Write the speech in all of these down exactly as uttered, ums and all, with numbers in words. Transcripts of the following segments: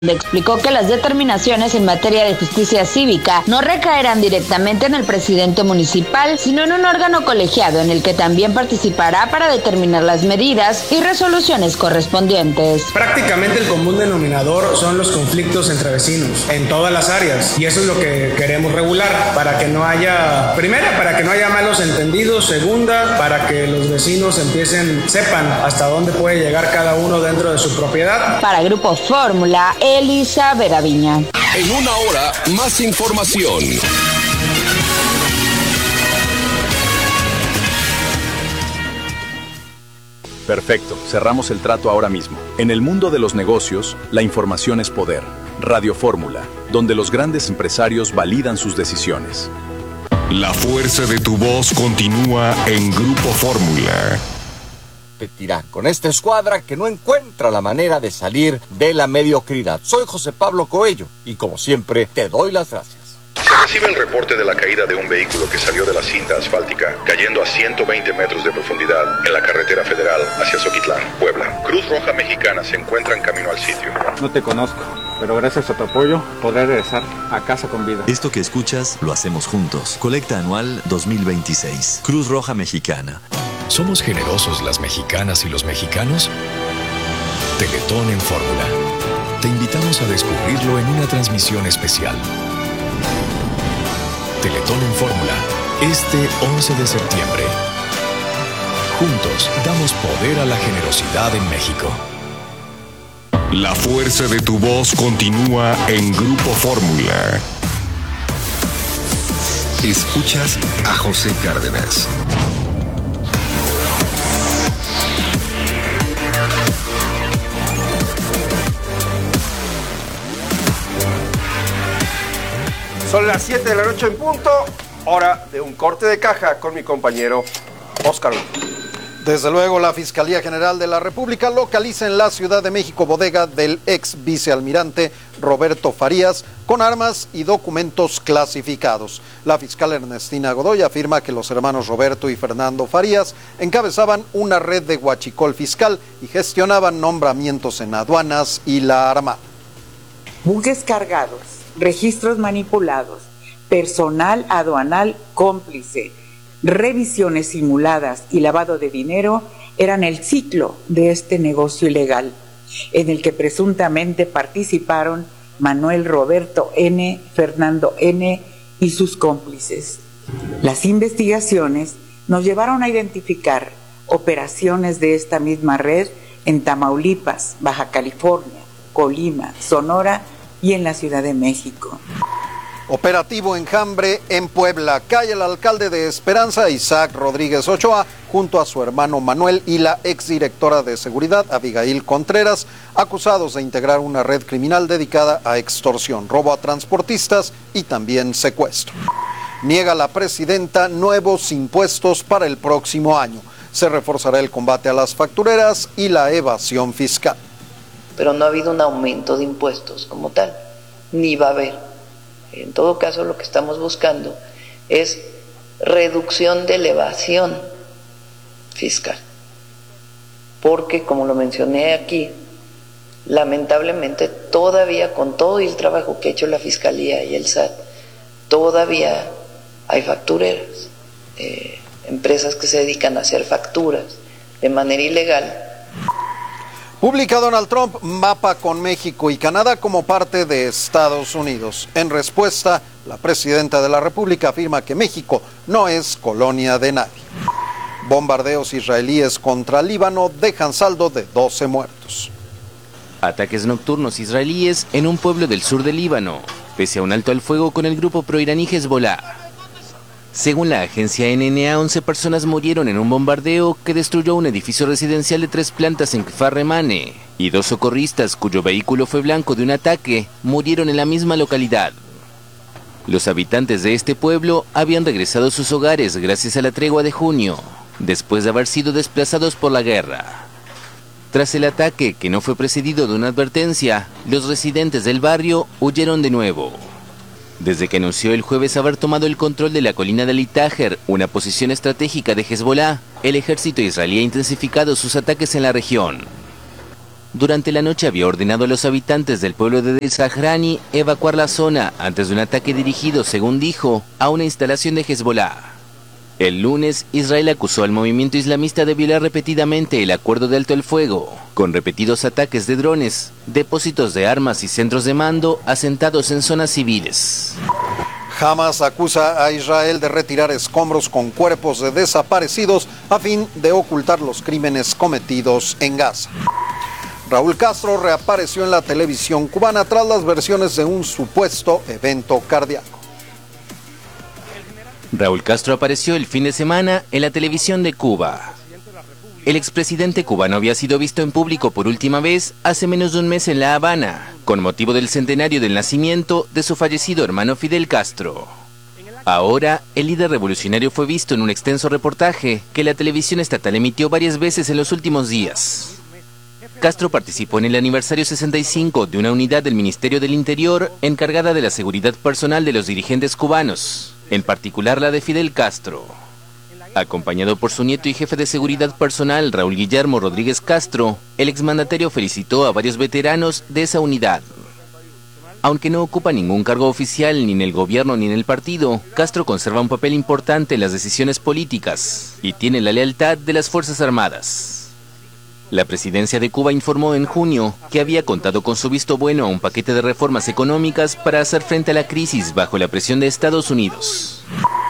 Explicó que las determinaciones en materia de justicia cívica no recaerán directamente en el presidente municipal, sino en un órgano colegiado en el que también participará para determinar las medidas y resoluciones correspondientes. Prácticamente el común denominador son los conflictos entre vecinos en todas las áreas, y eso es lo que queremos regular, para que no haya, primera, para que no haya malos entendidos, segunda, para que los vecinos empiecen, sepan hasta dónde puede llegar cada uno dentro de su propiedad. Para Grupo Fórmula, Elisa Veraviña. En una hora, más información. Perfecto, cerramos el trato ahora mismo. En el mundo de los negocios, la información es poder. Radio Fórmula, donde los grandes empresarios validan sus decisiones. La fuerza de tu voz continúa en Grupo Fórmula. Competirá con esta escuadra que no encuentra la manera de salir de la mediocridad. Soy José Pablo Coello y como siempre te doy las gracias. Se recibe el reporte de la caída de un vehículo que salió de la cinta asfáltica, cayendo a ciento veinte metros de profundidad en la carretera federal hacia Zoquitlán, Puebla. Cruz Roja Mexicana se encuentra en camino al sitio. No te conozco, pero gracias a tu apoyo podré regresar a casa con vida. Esto que escuchas lo hacemos juntos. Colecta anual dos mil veintiséis. Cruz Roja Mexicana. ¿Somos generosos las mexicanas y los mexicanos? Teletón en Fórmula. Te invitamos a descubrirlo en una transmisión especial. Teletón en Fórmula, este once de septiembre. Juntos damos poder a la generosidad en México. La fuerza de tu voz continúa en Grupo Fórmula. Escuchas a José Cárdenas. Son las siete de la noche en punto, hora de un corte de caja con mi compañero Oscar. Desde luego, la Fiscalía General de la República localiza en la Ciudad de México bodega del ex vicealmirante Roberto Farías con armas y documentos clasificados. La fiscal Ernestina Godoy afirma que los hermanos Roberto y Fernando Farías encabezaban una red de huachicol fiscal y gestionaban nombramientos en aduanas y la Armada. Buques cargados, registros manipulados, personal aduanal cómplice, revisiones simuladas y lavado de dinero eran el ciclo de este negocio ilegal, en el que presuntamente participaron Manuel Roberto N., Fernando N. y sus cómplices. Las investigaciones nos llevaron a identificar operaciones de esta misma red en Tamaulipas, Baja California, Colima, Sonora y en la Ciudad de México. Operativo Enjambre en Puebla. Cae el alcalde de Esperanza, Isaac Rodríguez Ochoa, junto a su hermano Manuel y la exdirectora de Seguridad, Abigail Contreras, acusados de integrar una red criminal dedicada a extorsión, robo a transportistas y también secuestro. Niega la presidenta nuevos impuestos para el próximo año. Se reforzará el combate a las factureras y la evasión fiscal. Pero no ha habido un aumento de impuestos como tal, ni va a haber. En todo caso, lo que estamos buscando es reducción de elevación fiscal, porque, como lo mencioné aquí, lamentablemente todavía, con todo el trabajo que ha hecho la Fiscalía y el S A T, todavía hay factureras, eh, empresas que se dedican a hacer facturas de manera ilegal. Publica Donald Trump mapa con México y Canadá como parte de Estados Unidos. En respuesta, la presidenta de la República afirma que México no es colonia de nadie. Bombardeos israelíes contra Líbano dejan saldo de doce muertos. Ataques nocturnos israelíes en un pueblo del sur de Líbano, pese a un alto al fuego con el grupo proiraní Hezbollah. Según la agencia N N A, once personas murieron en un bombardeo que destruyó un edificio residencial de tres plantas en Kfar Remane, y dos socorristas cuyo vehículo fue blanco de un ataque murieron en la misma localidad. Los habitantes de este pueblo habían regresado a sus hogares gracias a la tregua de junio, después de haber sido desplazados por la guerra. Tras el ataque, que no fue precedido de una advertencia, los residentes del barrio huyeron de nuevo. Desde que anunció el jueves haber tomado el control de la colina de Al-Tajer, una posición estratégica de Hezbollah, el ejército israelí ha intensificado sus ataques en la región. durante la noche había ordenado a los habitantes del pueblo de Del Zahrani evacuar la zona antes de un ataque dirigido, según dijo, a una instalación de Hezbollah. El lunes, Israel acusó al movimiento islamista de violar repetidamente el acuerdo de alto el fuego, con repetidos ataques de drones, depósitos de armas y centros de mando asentados en zonas civiles. Hamas acusa a Israel de retirar escombros con cuerpos de desaparecidos a fin de ocultar los crímenes cometidos en Gaza. Raúl Castro reapareció en la televisión cubana tras las versiones de un supuesto evento cardíaco. Raúl Castro apareció el fin de semana en la televisión de Cuba. El expresidente cubano había sido visto en público por última vez hace menos de un mes en La Habana, con motivo del centenario del nacimiento de su fallecido hermano Fidel Castro. Ahora, el líder revolucionario fue visto en un extenso reportaje que la televisión estatal emitió varias veces en los últimos días. Castro participó en el aniversario sesenta y cinco de una unidad del Ministerio del Interior encargada de la seguridad personal de los dirigentes cubanos, en particular la de Fidel Castro. Acompañado por su nieto y jefe de seguridad personal, Raúl Guillermo Rodríguez Castro, el exmandatario felicitó a varios veteranos de esa unidad. Aunque no ocupa ningún cargo oficial ni en el gobierno ni en el partido, Castro conserva un papel importante en las decisiones políticas y tiene la lealtad de las Fuerzas Armadas. La presidencia de Cuba informó en junio que había contado con su visto bueno a un paquete de reformas económicas para hacer frente a la crisis bajo la presión de Estados Unidos.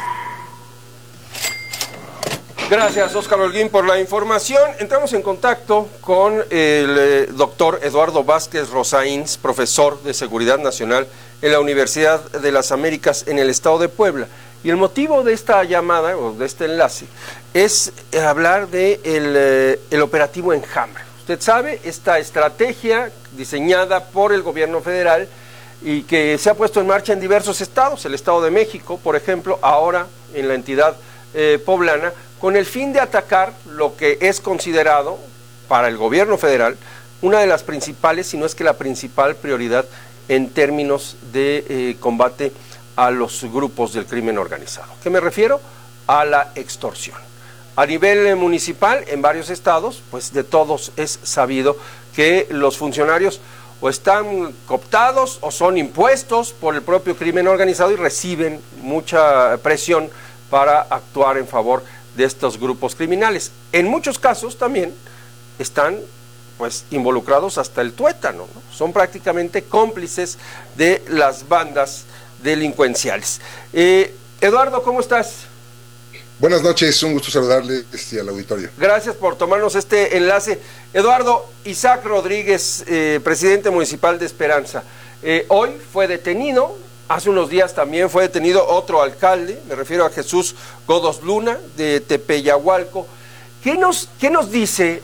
Gracias, Óscar Holguín, por la información. Entramos en contacto con el eh, doctor Eduardo Vázquez Rosaíns, profesor de Seguridad Nacional en la Universidad de las Américas en el estado de Puebla. Y el motivo de esta llamada, o de este enlace, es hablar de el, eh, el operativo Enjambre. Usted sabe, esta estrategia diseñada por el gobierno federal y que se ha puesto en marcha en diversos estados, el Estado de México, por ejemplo, ahora en la entidad eh, poblana, con el fin de atacar lo que es considerado, para el gobierno federal, una de las principales, si no es que la principal prioridad en términos de eh, combate a los grupos del crimen organizado. ¿Qué me refiero? A la extorsión. A nivel eh, municipal, en varios estados, pues de todos es sabido que los funcionarios o están cooptados o son impuestos por el propio crimen organizado y reciben mucha presión para actuar en favor de estos grupos criminales. En muchos casos también están pues involucrados hasta el tuétano, ¿no? Son prácticamente cómplices de las bandas delincuenciales. Eh, Eduardo, ¿cómo estás? Buenas noches, un gusto saludarle y al auditorio. Gracias por tomarnos este enlace. Eduardo, Isaac Rodríguez, eh, presidente municipal de Esperanza, eh, hoy fue detenido. Hace unos días también fue detenido otro alcalde, me refiero a Jesús Godos Luna, de Tepeyahualco. ¿Qué nos, qué nos dice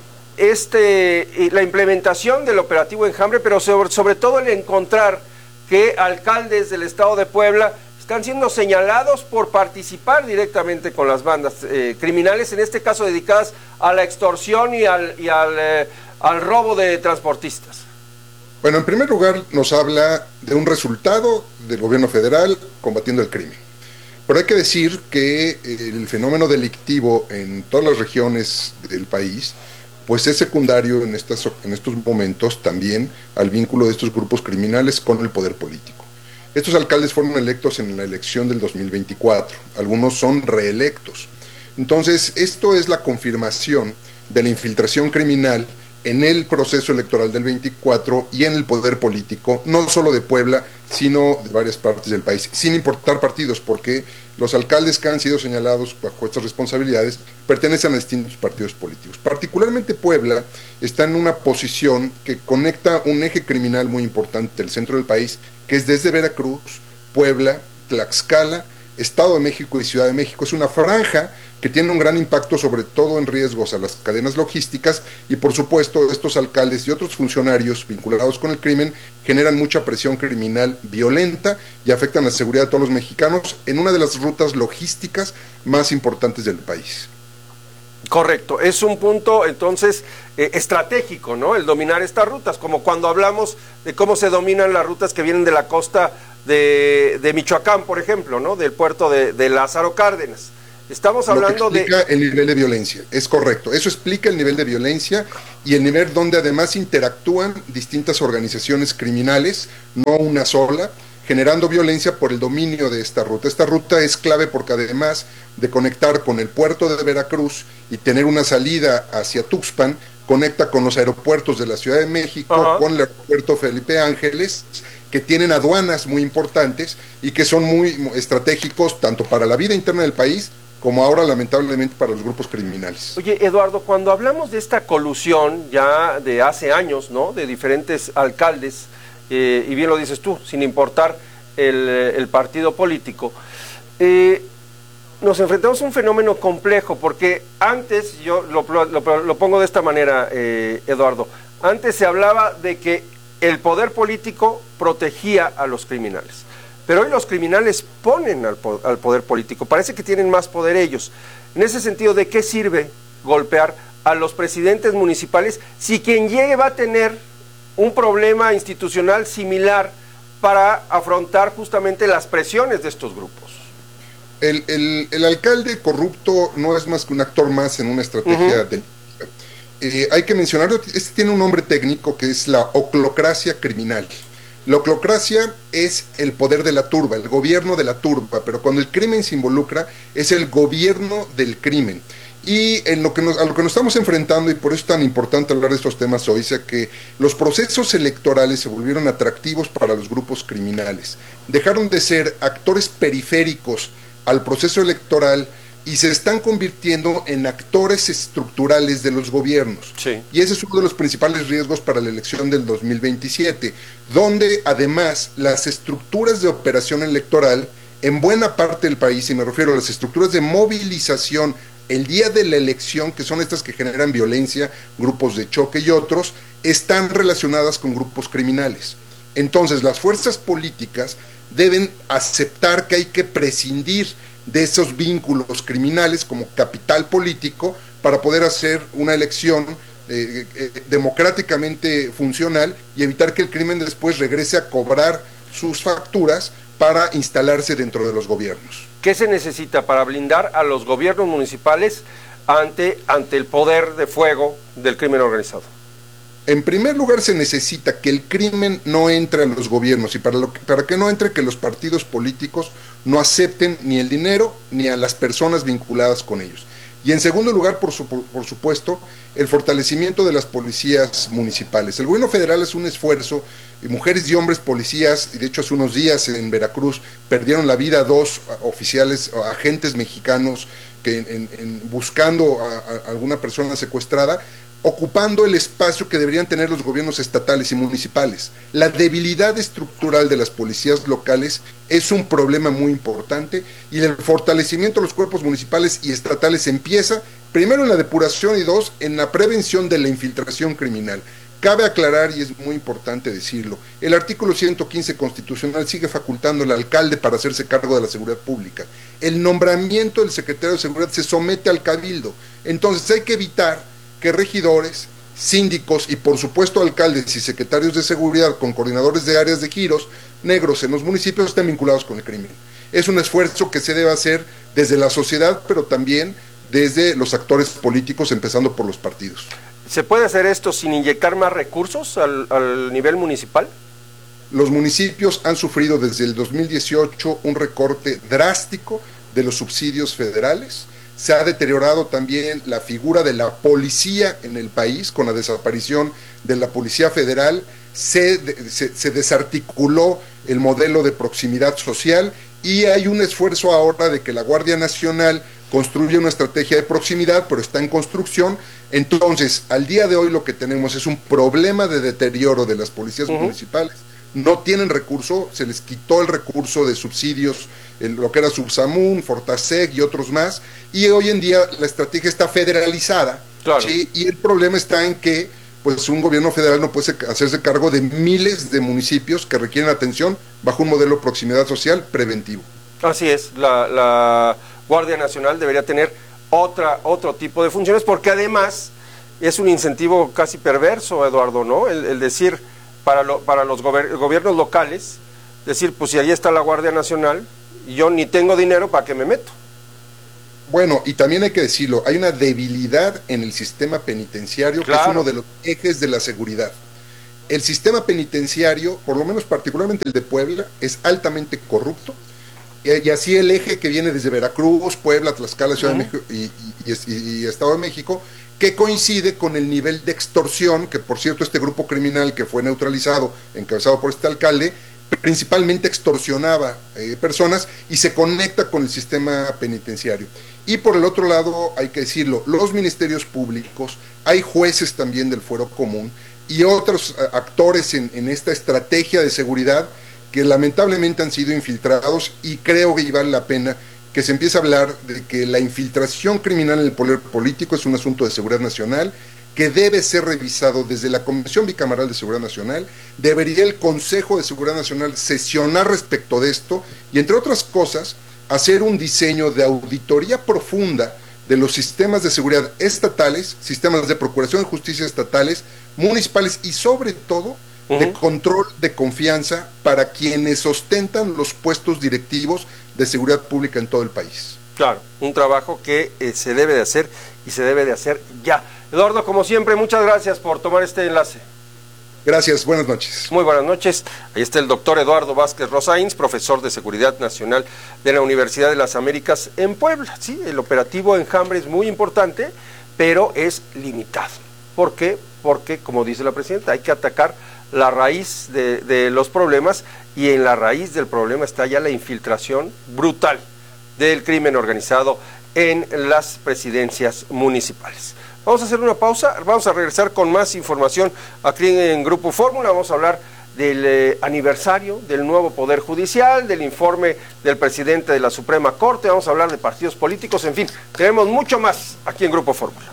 este, la implementación del operativo Enjambre, pero sobre, sobre todo el encontrar que alcaldes del estado de Puebla están siendo señalados por participar directamente con las bandas eh, criminales, en este caso dedicadas a la extorsión y al, y al, eh, al robo de transportistas? Bueno, en primer lugar nos habla de un resultado del gobierno federal combatiendo el crimen. Pero hay que decir que el fenómeno delictivo en todas las regiones del país pues es secundario en, estas, en estos momentos también al vínculo de estos grupos criminales con el poder político. Estos alcaldes fueron electos en la elección del dos mil veinticuatro, algunos son reelectos. Entonces, esto es la confirmación de la infiltración criminal en el proceso electoral del veinticuatro y en el poder político, no solo de Puebla, sino de varias partes del país, sin importar partidos, porque los alcaldes que han sido señalados bajo estas responsabilidades pertenecen a distintos partidos políticos. Particularmente Puebla está en una posición que conecta un eje criminal muy importante del centro del país, que es desde Veracruz, Puebla, Tlaxcala, Estado de México y Ciudad de México. Es una franja que tiene un gran impacto sobre todo en riesgos a las cadenas logísticas y por supuesto estos alcaldes y otros funcionarios vinculados con el crimen generan mucha presión criminal violenta y afectan la seguridad de todos los mexicanos en una de las rutas logísticas más importantes del país. Correcto, es un punto entonces eh, estratégico, ¿no? El dominar estas rutas, como cuando hablamos de cómo se dominan las rutas que vienen de la costa de, de Michoacán, por ejemplo, ¿no? Del puerto de, de Lázaro Cárdenas. Estamos hablando de... explica de... el nivel de violencia, es correcto. Eso explica el nivel de violencia y el nivel donde además interactúan distintas organizaciones criminales, no una sola, generando violencia por el dominio de esta ruta. Esta ruta es clave porque además de conectar con el puerto de Veracruz y tener una salida hacia Tuxpan, conecta con los aeropuertos de la Ciudad de México, Ajá. con el aeropuerto Felipe Ángeles, que tienen aduanas muy importantes y que son muy estratégicos tanto para la vida interna del país como ahora lamentablemente para los grupos criminales. Oye, Eduardo, cuando hablamos de esta colusión ya de hace años, ¿no?, de diferentes alcaldes, eh, y bien lo dices tú, sin importar el, el partido político, eh, nos enfrentamos a un fenómeno complejo, porque antes, yo lo, lo, lo pongo de esta manera, eh, Eduardo, antes se hablaba de que el poder político protegía a los criminales. Pero hoy los criminales ponen al, al poder político, parece que tienen más poder ellos. En ese sentido, ¿de qué sirve golpear a los presidentes municipales si quien llegue va a tener un problema institucional similar para afrontar justamente las presiones de estos grupos? El, el, el alcalde corrupto no es más que un actor más en una estrategia uh-huh. de... Eh, hay que mencionarlo, este tiene un nombre técnico que es la oclocracia criminal. La oclocracia es el poder de la turba, el gobierno de la turba, pero cuando el crimen se involucra es el gobierno del crimen. Y en lo que nos, a lo que nos estamos enfrentando, y por eso es tan importante hablar de estos temas hoy, es que los procesos electorales se volvieron atractivos para los grupos criminales. Dejaron de ser actores periféricos al proceso electoral y se están convirtiendo en actores estructurales de los gobiernos. Sí. Y ese es uno de los principales riesgos para la elección del dos mil veintisiete, donde además las estructuras de operación electoral en buena parte del país, y me refiero a las estructuras de movilización el día de la elección, que son estas que generan violencia, grupos de choque y otros, están relacionadas con grupos criminales. Entonces las fuerzas políticas deben aceptar que hay que prescindir de esos vínculos criminales como capital político para poder hacer una elección eh, eh, democráticamente funcional y evitar que el crimen después regrese a cobrar sus facturas para instalarse dentro de los gobiernos. ¿Qué se necesita para blindar a los gobiernos municipales ante, ante el poder de fuego del crimen organizado? En primer lugar, se necesita que el crimen no entre a los gobiernos, y para, lo que, para que no entre, que los partidos políticos no acepten ni el dinero ni a las personas vinculadas con ellos. Y en segundo lugar, por, su, por supuesto, el fortalecimiento de las policías municipales. El gobierno federal es un esfuerzo, y mujeres y hombres policías, y de hecho hace unos días en Veracruz perdieron la vida dos oficiales, agentes mexicanos, que en, en, buscando a, a alguna persona secuestrada, ocupando el espacio que deberían tener los gobiernos estatales y municipales. La debilidad estructural de las policías locales es un problema muy importante, y el fortalecimiento de los cuerpos municipales y estatales empieza primero en la depuración y dos, en la prevención de la infiltración criminal. Cabe aclarar, y es muy importante decirlo, el artículo ciento quince constitucional sigue facultando al alcalde para hacerse cargo de la seguridad pública. El nombramiento del secretario de seguridad se somete al cabildo. Entonces hay que evitar que regidores, síndicos y por supuesto alcaldes y secretarios de seguridad con coordinadores de áreas de giros negros en los municipios estén vinculados con el crimen. Es un esfuerzo que se debe hacer desde la sociedad, pero también desde los actores políticos, empezando por los partidos. ¿Se puede hacer esto sin inyectar más recursos al, al nivel municipal? Los municipios han sufrido desde el dos mil dieciocho un recorte drástico de los subsidios federales. Se ha deteriorado también la figura de la policía en el país con la desaparición de la Policía Federal. Se, se, se desarticuló el modelo de proximidad social y hay un esfuerzo ahora de que la Guardia Nacional construya una estrategia de proximidad, pero está en construcción. Entonces, al día de hoy lo que tenemos es un problema de deterioro de las policías uh-huh. municipales. No tienen recurso, se les quitó el recurso de subsidios, el, lo que era Subsamun, Fortaseg y otros más, y hoy en día la estrategia está federalizada, claro. ¿sí? Y el problema está en que pues un gobierno federal no puede hacerse cargo de miles de municipios que requieren atención bajo un modelo de proximidad social preventivo. Así es, la, la Guardia Nacional debería tener otra, otro tipo de funciones, porque además es un incentivo casi perverso, Eduardo, ¿no? El, el decir para, lo, para los gober, gobiernos locales, decir, pues si ahí está la Guardia Nacional, y yo ni tengo dinero, ¿para qué me meto? Bueno, y también hay que decirlo, hay una debilidad en el sistema penitenciario, claro, que es uno de los ejes de la seguridad. El sistema penitenciario, por lo menos particularmente el de Puebla, es altamente corrupto, y así el eje que viene desde Veracruz, Puebla, Tlaxcala, Ciudad uh-huh. de México y, y, y, y Estado de México, que coincide con el nivel de extorsión, que por cierto este grupo criminal que fue neutralizado, encabezado por este alcalde, principalmente extorsionaba eh, personas y se conecta con el sistema penitenciario. Y por el otro lado, hay que decirlo, los ministerios públicos, hay jueces también del fuero común y otros actores en, en esta estrategia de seguridad que lamentablemente han sido infiltrados, y creo que vale la pena que se empiece a hablar de que la infiltración criminal en el poder político es un asunto de seguridad nacional que debe ser revisado desde la Comisión Bicameral de Seguridad Nacional. Debería el Consejo de Seguridad Nacional sesionar respecto de esto y, entre otras cosas, hacer un diseño de auditoría profunda de los sistemas de seguridad estatales, sistemas de procuración de justicia estatales, municipales y sobre todo uh-huh. de control de confianza para quienes ostentan los puestos directivos de seguridad pública en todo el país. Claro, un trabajo que eh, se debe de hacer y se debe de hacer ya. Eduardo, como siempre, muchas gracias por tomar este enlace. Gracias, buenas noches. Muy buenas noches. Ahí está el doctor Eduardo Vázquez Rosains, profesor de Seguridad Nacional de la Universidad de las Américas en Puebla. Sí, el operativo Enjambre es muy importante, pero es limitado. ¿Por qué? Porque, como dice la presidenta, hay que atacar la raíz de, de los problemas, y en la raíz del problema está ya la infiltración brutal del crimen organizado en las presidencias municipales. Vamos a hacer una pausa, vamos a regresar con más información aquí en Grupo Fórmula. Vamos a hablar del eh, aniversario del nuevo Poder Judicial, del informe del presidente de la Suprema Corte, vamos a hablar de partidos políticos, en fin, tenemos mucho más aquí en Grupo Fórmula.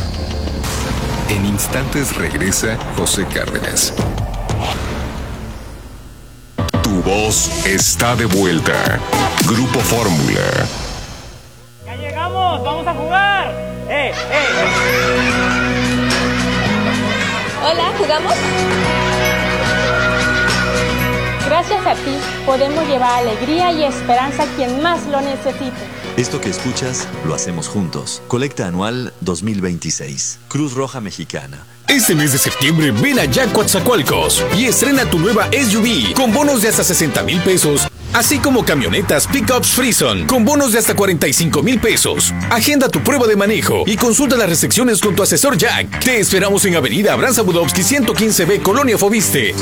En instantes regresa José Cárdenas. Tu voz está de vuelta. Grupo Fórmula. ¡Ya llegamos! ¡Vamos a jugar! ¡Eh, eh! Hola, ¿jugamos? Gracias a ti podemos llevar alegría y esperanza a quien más lo necesite. Esto que escuchas lo hacemos juntos. Colecta anual dos mil veintiséis. Cruz Roja Mexicana. Este mes de septiembre ven a Ya Coatzacoalcos y estrena tu nueva S U V con bonos de hasta sesenta mil pesos, así como camionetas Pickups Frison con bonos de hasta cuarenta y cinco mil pesos. Agenda tu prueba de manejo y consulta las restricciones con tu asesor Jack. Te esperamos en Avenida Abraham Zabudowski ciento quince B, Colonia Fobiste.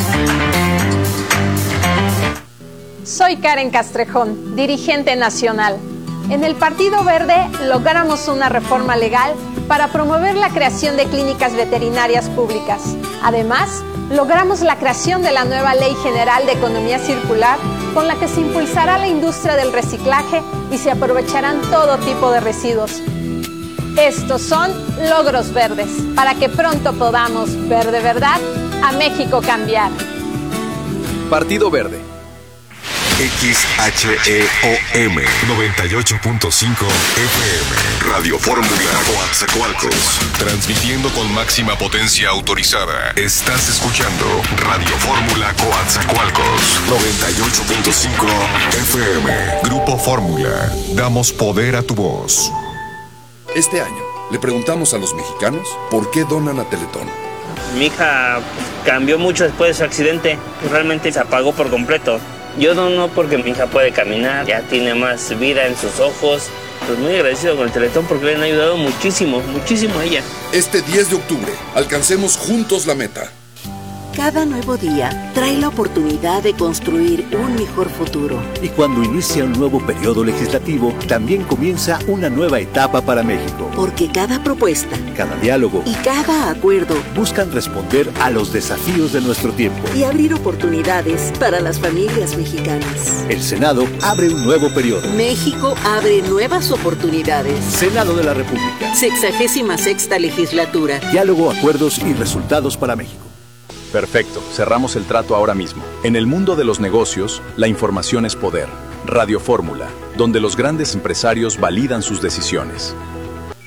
Soy Karen Castrejón, dirigente nacional. En el Partido Verde logramos una reforma legal para promover la creación de clínicas veterinarias públicas. Además, logramos la creación de la nueva Ley General de Economía Circular, con la que se impulsará la industria del reciclaje y se aprovecharán todo tipo de residuos. Estos son logros verdes, para que pronto podamos ver de verdad a México cambiar. Partido Verde. X H E O M noventa y ocho punto cinco F M Radio Fórmula Coatzacoalcos, transmitiendo con máxima potencia autorizada. Estás escuchando Radio Fórmula Coatzacoalcos noventa y ocho punto cinco F M. Grupo Fórmula, damos poder a tu voz. Este año le preguntamos a los mexicanos por qué donan a Teletón. Mi hija cambió mucho después de su accidente, realmente se apagó por completo. Yo dono porque mi hija puede caminar, ya tiene más vida en sus ojos. Pues muy agradecido con el Teletón porque le han ayudado muchísimo, muchísimo a ella. Este diez de octubre, alcancemos juntos la meta. Cada nuevo día trae la oportunidad de construir un mejor futuro. Y cuando inicia un nuevo periodo legislativo, también comienza una nueva etapa para México. Porque cada propuesta, cada diálogo y cada acuerdo buscan responder a los desafíos de nuestro tiempo y abrir oportunidades para las familias mexicanas. El Senado abre un nuevo periodo. México abre nuevas oportunidades. Senado de la República. Sexagésima sexta legislatura. Diálogo, acuerdos y resultados para México. Perfecto, cerramos el trato ahora mismo. En el mundo de los negocios, la información es poder. Radio Fórmula, donde los grandes empresarios validan sus decisiones.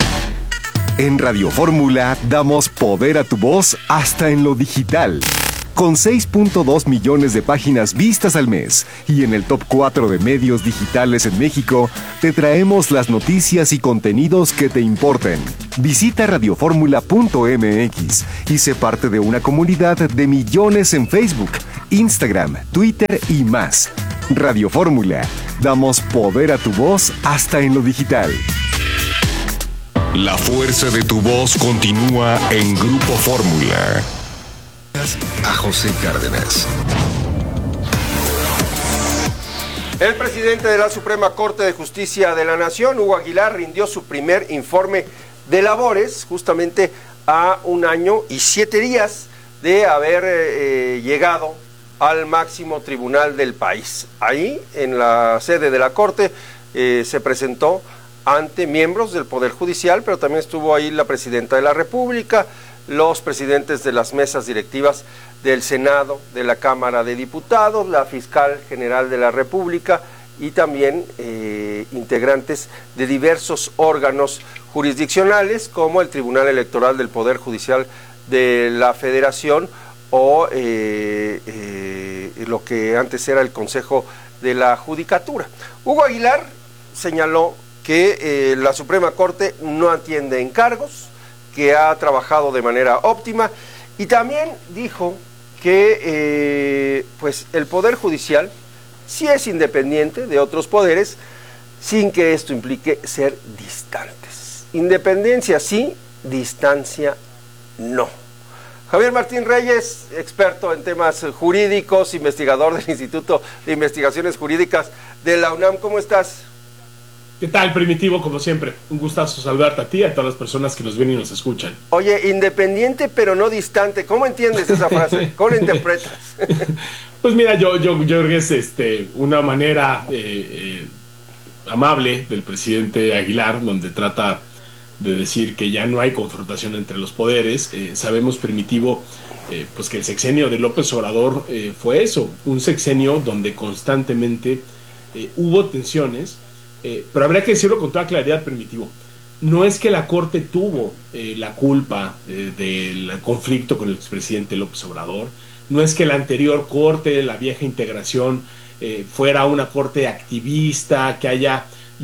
En Radio Fórmula damos poder a tu voz hasta en lo digital. Con seis punto dos millones de páginas vistas al mes y en el top cuatro de medios digitales en México, te traemos las noticias y contenidos que te importen. Visita radioformula punto m x y sé parte de una comunidad de millones en Facebook, Instagram, Twitter y más. Radio Fórmula. Damos poder a tu voz hasta en lo digital. La fuerza de tu voz continúa en Grupo Fórmula. A José Cárdenas. El presidente de la Suprema Corte de Justicia de la Nación, Hugo Aguilar, rindió su primer informe de labores justamente a un año y siete días de haber eh, llegado al máximo tribunal del país. Ahí, en la sede de la Corte, eh, se presentó ante miembros del Poder Judicial, pero también estuvo ahí la Presidenta de la República, los presidentes de las mesas directivas del Senado, de la Cámara de Diputados, la Fiscal General de la República y también eh, integrantes de diversos órganos jurisdiccionales como el Tribunal Electoral del Poder Judicial de la Federación o eh, eh, lo que antes era el Consejo de la Judicatura. Hugo Aguilar señaló que eh, la Suprema Corte no atiende encargos, que ha trabajado de manera óptima, y también dijo que eh, pues el Poder Judicial sí es independiente de otros poderes, sin que esto implique ser distantes. Independencia sí, distancia no. Javier Martín Reyes, experto en temas jurídicos, investigador del Instituto de Investigaciones Jurídicas de la UNAM, ¿cómo estás? ¿Qué tal, Primitivo? Como siempre, un gustazo saludarte a ti y a todas las personas que nos ven y nos escuchan. Oye, independiente pero no distante, ¿cómo entiendes esa frase? ¿Cómo la interpretas? Pues mira, yo, yo, yo creo que es este, una manera eh, eh, amable del presidente Aguilar, donde trata de decir que ya no hay confrontación entre los poderes. Eh, sabemos, Primitivo, eh, pues que el sexenio de López Obrador eh, fue eso, un sexenio donde constantemente eh, hubo tensiones. Eh, pero habría que decirlo con toda claridad, Primitivo. No es que la Corte tuvo eh, la culpa eh, del conflicto con el expresidente López Obrador, no es que la anterior Corte, la vieja integración, eh, fuera una Corte activista que haya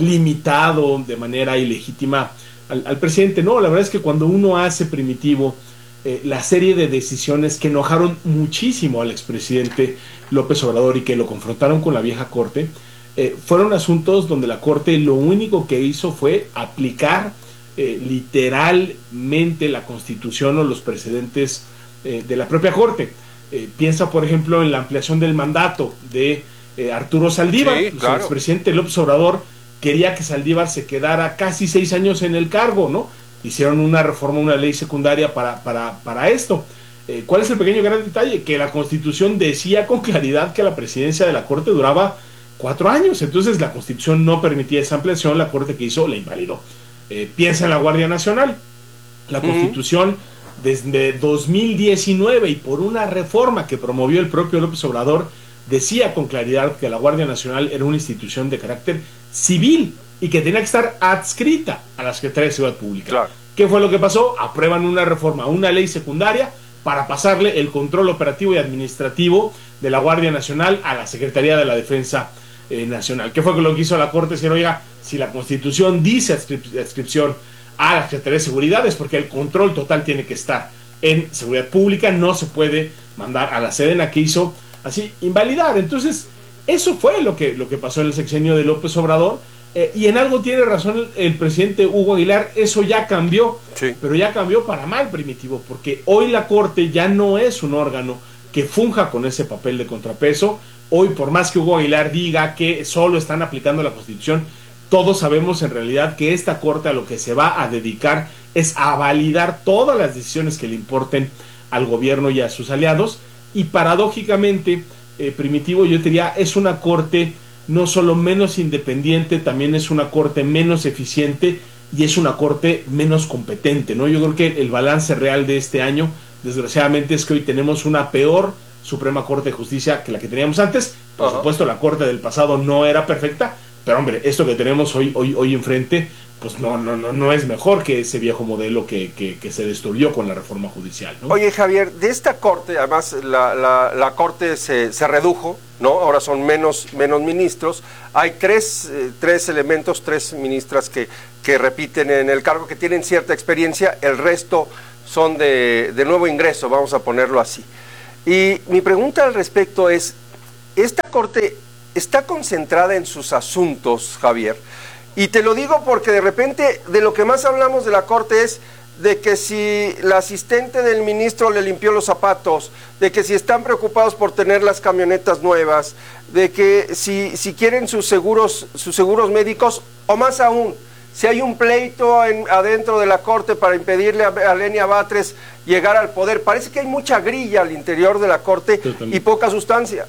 limitado de manera ilegítima al, al presidente. No, la verdad es que cuando uno hace, Primitivo, eh, la serie de decisiones que enojaron muchísimo al expresidente López Obrador y que lo confrontaron con la vieja Corte, Eh, fueron asuntos donde la Corte lo único que hizo fue aplicar eh, literalmente la Constitución o los precedentes eh, de la propia Corte. Eh, piensa, por ejemplo, en la ampliación del mandato de eh, Arturo Saldívar. Sí, claro. El expresidente López Obrador quería que Saldívar se quedara casi seis años en el cargo, ¿no? Hicieron una reforma, una ley secundaria para, para, para esto. Eh, ¿Cuál es el pequeño gran detalle? Que la Constitución decía con claridad que la presidencia de la Corte duraba cuatro años, entonces la Constitución no permitía esa ampliación, la Corte que hizo la invalidó. Eh, piensa en la Guardia Nacional, la uh-huh. Constitución desde dos mil diecinueve y por una reforma que promovió el propio López Obrador, decía con claridad que la Guardia Nacional era una institución de carácter civil y que tenía que estar adscrita a la Secretaría de Seguridad Pública. Claro. ¿Qué fue lo que pasó? Aprueban una reforma, una ley secundaria para pasarle el control operativo y administrativo de la Guardia Nacional a la Secretaría de la Defensa Eh, nacional. ¿Qué fue lo que hizo la Corte? Decir, oiga, si la Constitución dice adscrip- adscripción a la Secretaría de Seguridad es porque el control total tiene que estar en Seguridad Pública, no se puede mandar a la Sedena, que hizo así invalidar. Entonces, eso fue lo que, lo que pasó en el sexenio de López Obrador, eh, y en algo tiene razón el, el presidente Hugo Aguilar, eso ya cambió, sí. Pero ya cambió para mal, Primitivo, porque hoy la Corte ya no es un órgano que funja con ese papel de contrapeso. Hoy, por más que Hugo Aguilar diga que solo están aplicando la Constitución, todos sabemos en realidad que esta Corte a lo que se va a dedicar es a validar todas las decisiones que le importen al gobierno y a sus aliados. Y paradójicamente, eh, Primitivo, yo diría, es una Corte no solo menos independiente, también es una Corte menos eficiente y es una Corte menos competente, ¿no? Yo creo que el balance real de este año, desgraciadamente, es que hoy tenemos una peor Suprema Corte de Justicia que la que teníamos antes. Por uh-huh. supuesto, la Corte del pasado no era perfecta, pero hombre, esto que tenemos hoy, hoy, hoy enfrente, pues no, no, no, no es mejor que ese viejo modelo que, que, que se destruyó con la reforma judicial, ¿no? Oye, Javier, de esta corte, además la, la, la corte se, se redujo, ¿no? Ahora son menos, menos ministros. Hay tres, eh, tres elementos, tres ministras que, que repiten en el cargo, que tienen cierta experiencia, el resto son de, de nuevo ingreso, vamos a ponerlo así. Y mi pregunta al respecto es, ¿esta corte está concentrada en sus asuntos, Javier? Y te lo digo porque de repente de lo que más hablamos de la corte es de que si la asistente del ministro le limpió los zapatos, de que si están preocupados por tener las camionetas nuevas, de que si, si quieren sus seguros, sus seguros médicos, o más aún, si hay un pleito en, adentro de la corte para impedirle a, a Lenia Batres llegar al poder. Parece que hay mucha grilla al interior de la corte y poca sustancia.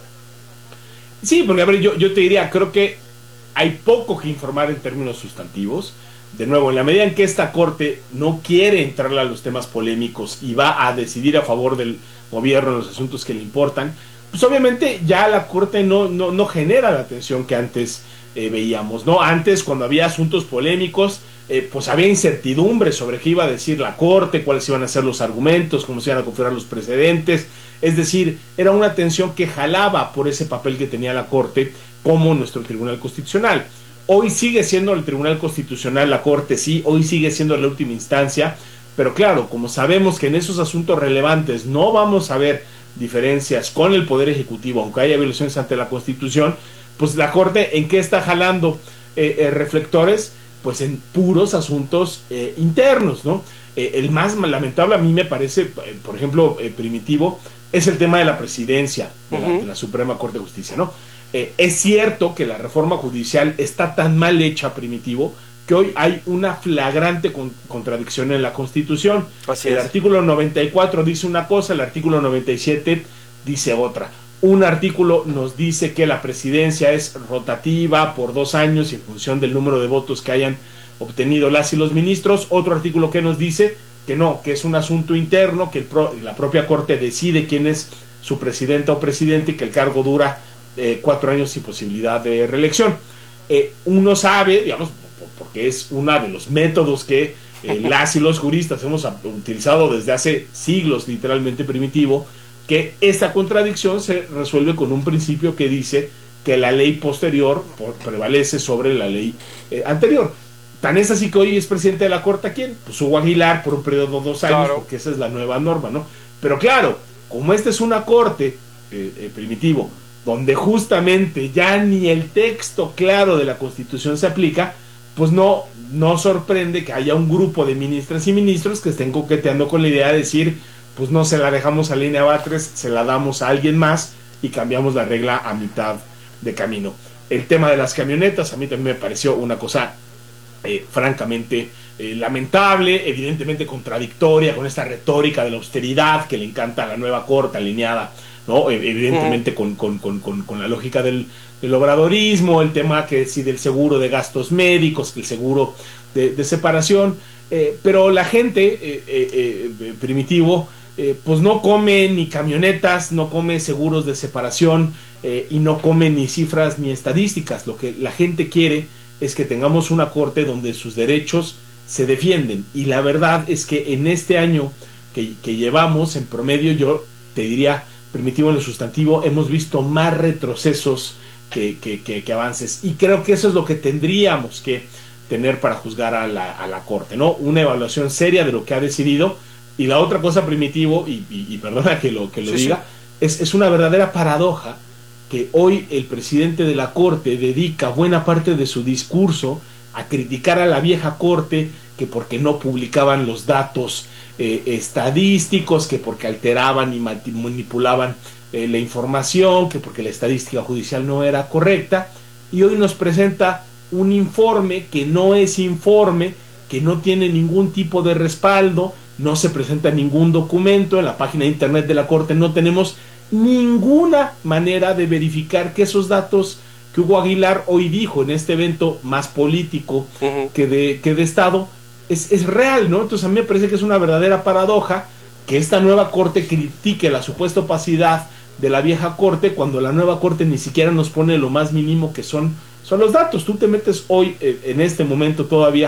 Sí, porque a ver, yo, yo te diría, creo que hay poco que informar en términos sustantivos. De nuevo, en la medida en que esta corte no quiere entrarle a los temas polémicos y va a decidir a favor del gobierno en los asuntos que le importan, pues obviamente ya la corte no, no, no genera la atención que antes eh, veíamos, ¿no? Antes, cuando había asuntos polémicos, eh, pues había incertidumbre sobre qué iba a decir la corte, cuáles iban a ser los argumentos, cómo se iban a configurar los precedentes. Es decir, era una atención que jalaba por ese papel que tenía la corte como nuestro Tribunal Constitucional. Hoy sigue siendo el Tribunal Constitucional la Corte, sí, hoy sigue siendo la última instancia, pero claro, como sabemos que en esos asuntos relevantes no vamos a ver diferencias con el Poder Ejecutivo, aunque haya violaciones ante la Constitución, pues la Corte, ¿en qué está jalando eh, eh, reflectores? Pues en puros asuntos eh, internos, ¿no? Eh, el más lamentable a mí me parece, eh, por ejemplo, eh, Primitivo, es el tema de la presidencia de la, de la Suprema Corte de Justicia, ¿no? Eh, es cierto que la reforma judicial está tan mal hecha, Primitivo, que hoy hay una flagrante con, contradicción en la Constitución. Así el es. Artículo noventa y cuatro dice una cosa, el artículo noventa y siete dice otra. Un artículo nos dice que la presidencia es rotativa por dos años y en función del número de votos que hayan obtenido las y los ministros. Otro artículo que nos dice que no, que es un asunto interno, que el pro, la propia Corte decide quién es su presidenta o presidente y que el cargo dura Eh, cuatro años sin posibilidad de reelección. Eh, uno sabe, digamos, porque es uno de los métodos que eh, las y los juristas hemos utilizado desde hace siglos, literalmente, Primitivo, que esta contradicción se resuelve con un principio que dice que la ley posterior por, prevalece sobre la ley eh, anterior. Tan es así que hoy es presidente de la Corte, ¿quién? Pues Hugo Aguilar por un periodo de dos años, claro, porque esa es la nueva norma, ¿no? Pero claro, como esta es una Corte, eh, eh, Primitivo, donde justamente ya ni el texto claro de la Constitución se aplica, pues no, no sorprende que haya un grupo de ministras y ministros que estén coqueteando con la idea de decir, pues no se la dejamos a Lenia Batres, se la damos a alguien más y cambiamos la regla a mitad de camino. El tema de las camionetas a mí también me pareció una cosa eh, francamente eh, lamentable, evidentemente contradictoria con esta retórica de la austeridad que le encanta a la nueva Corte alineada, ¿no? Evidentemente mm. con, con, con, con, con la lógica del, del obradorismo, el tema que sí del seguro de gastos médicos, el seguro de, de separación, eh, pero la gente, eh, eh, eh, Primitivo, eh, pues no come ni camionetas, no come seguros de separación eh, y no come ni cifras ni estadísticas. Lo que la gente quiere es que tengamos una Corte donde sus derechos se defienden, y la verdad es que en este año que, que llevamos, en promedio, yo te diría, Primitivo, en lo sustantivo, hemos visto más retrocesos que, que, que, que avances, y creo que eso es lo que tendríamos que tener para juzgar a la, a la Corte, ¿no? Una evaluación seria de lo que ha decidido. Y la otra cosa, Primitivo, y, y, y perdona que lo, que lo sí, diga, sí. Es, es una verdadera paradoja que hoy el presidente de la Corte dedica buena parte de su discurso a criticar a la vieja Corte, que porque no publicaban los datos eh, estadísticos, que porque alteraban y manipulaban eh, la información, que porque la estadística judicial no era correcta, y hoy nos presenta un informe que no es informe, que no tiene ningún tipo de respaldo, no se presenta ningún documento. En la página de internet de la Corte no tenemos ninguna manera de verificar que esos datos que Hugo Aguilar hoy dijo en este evento más político uh-huh. que, de, que de Estado es, es real, ¿no? Entonces a mí me parece que es una verdadera paradoja que esta nueva Corte critique la supuesta opacidad de la vieja Corte cuando la nueva Corte ni siquiera nos pone lo más mínimo que son, son los datos. Tú te metes hoy, eh, en este momento todavía,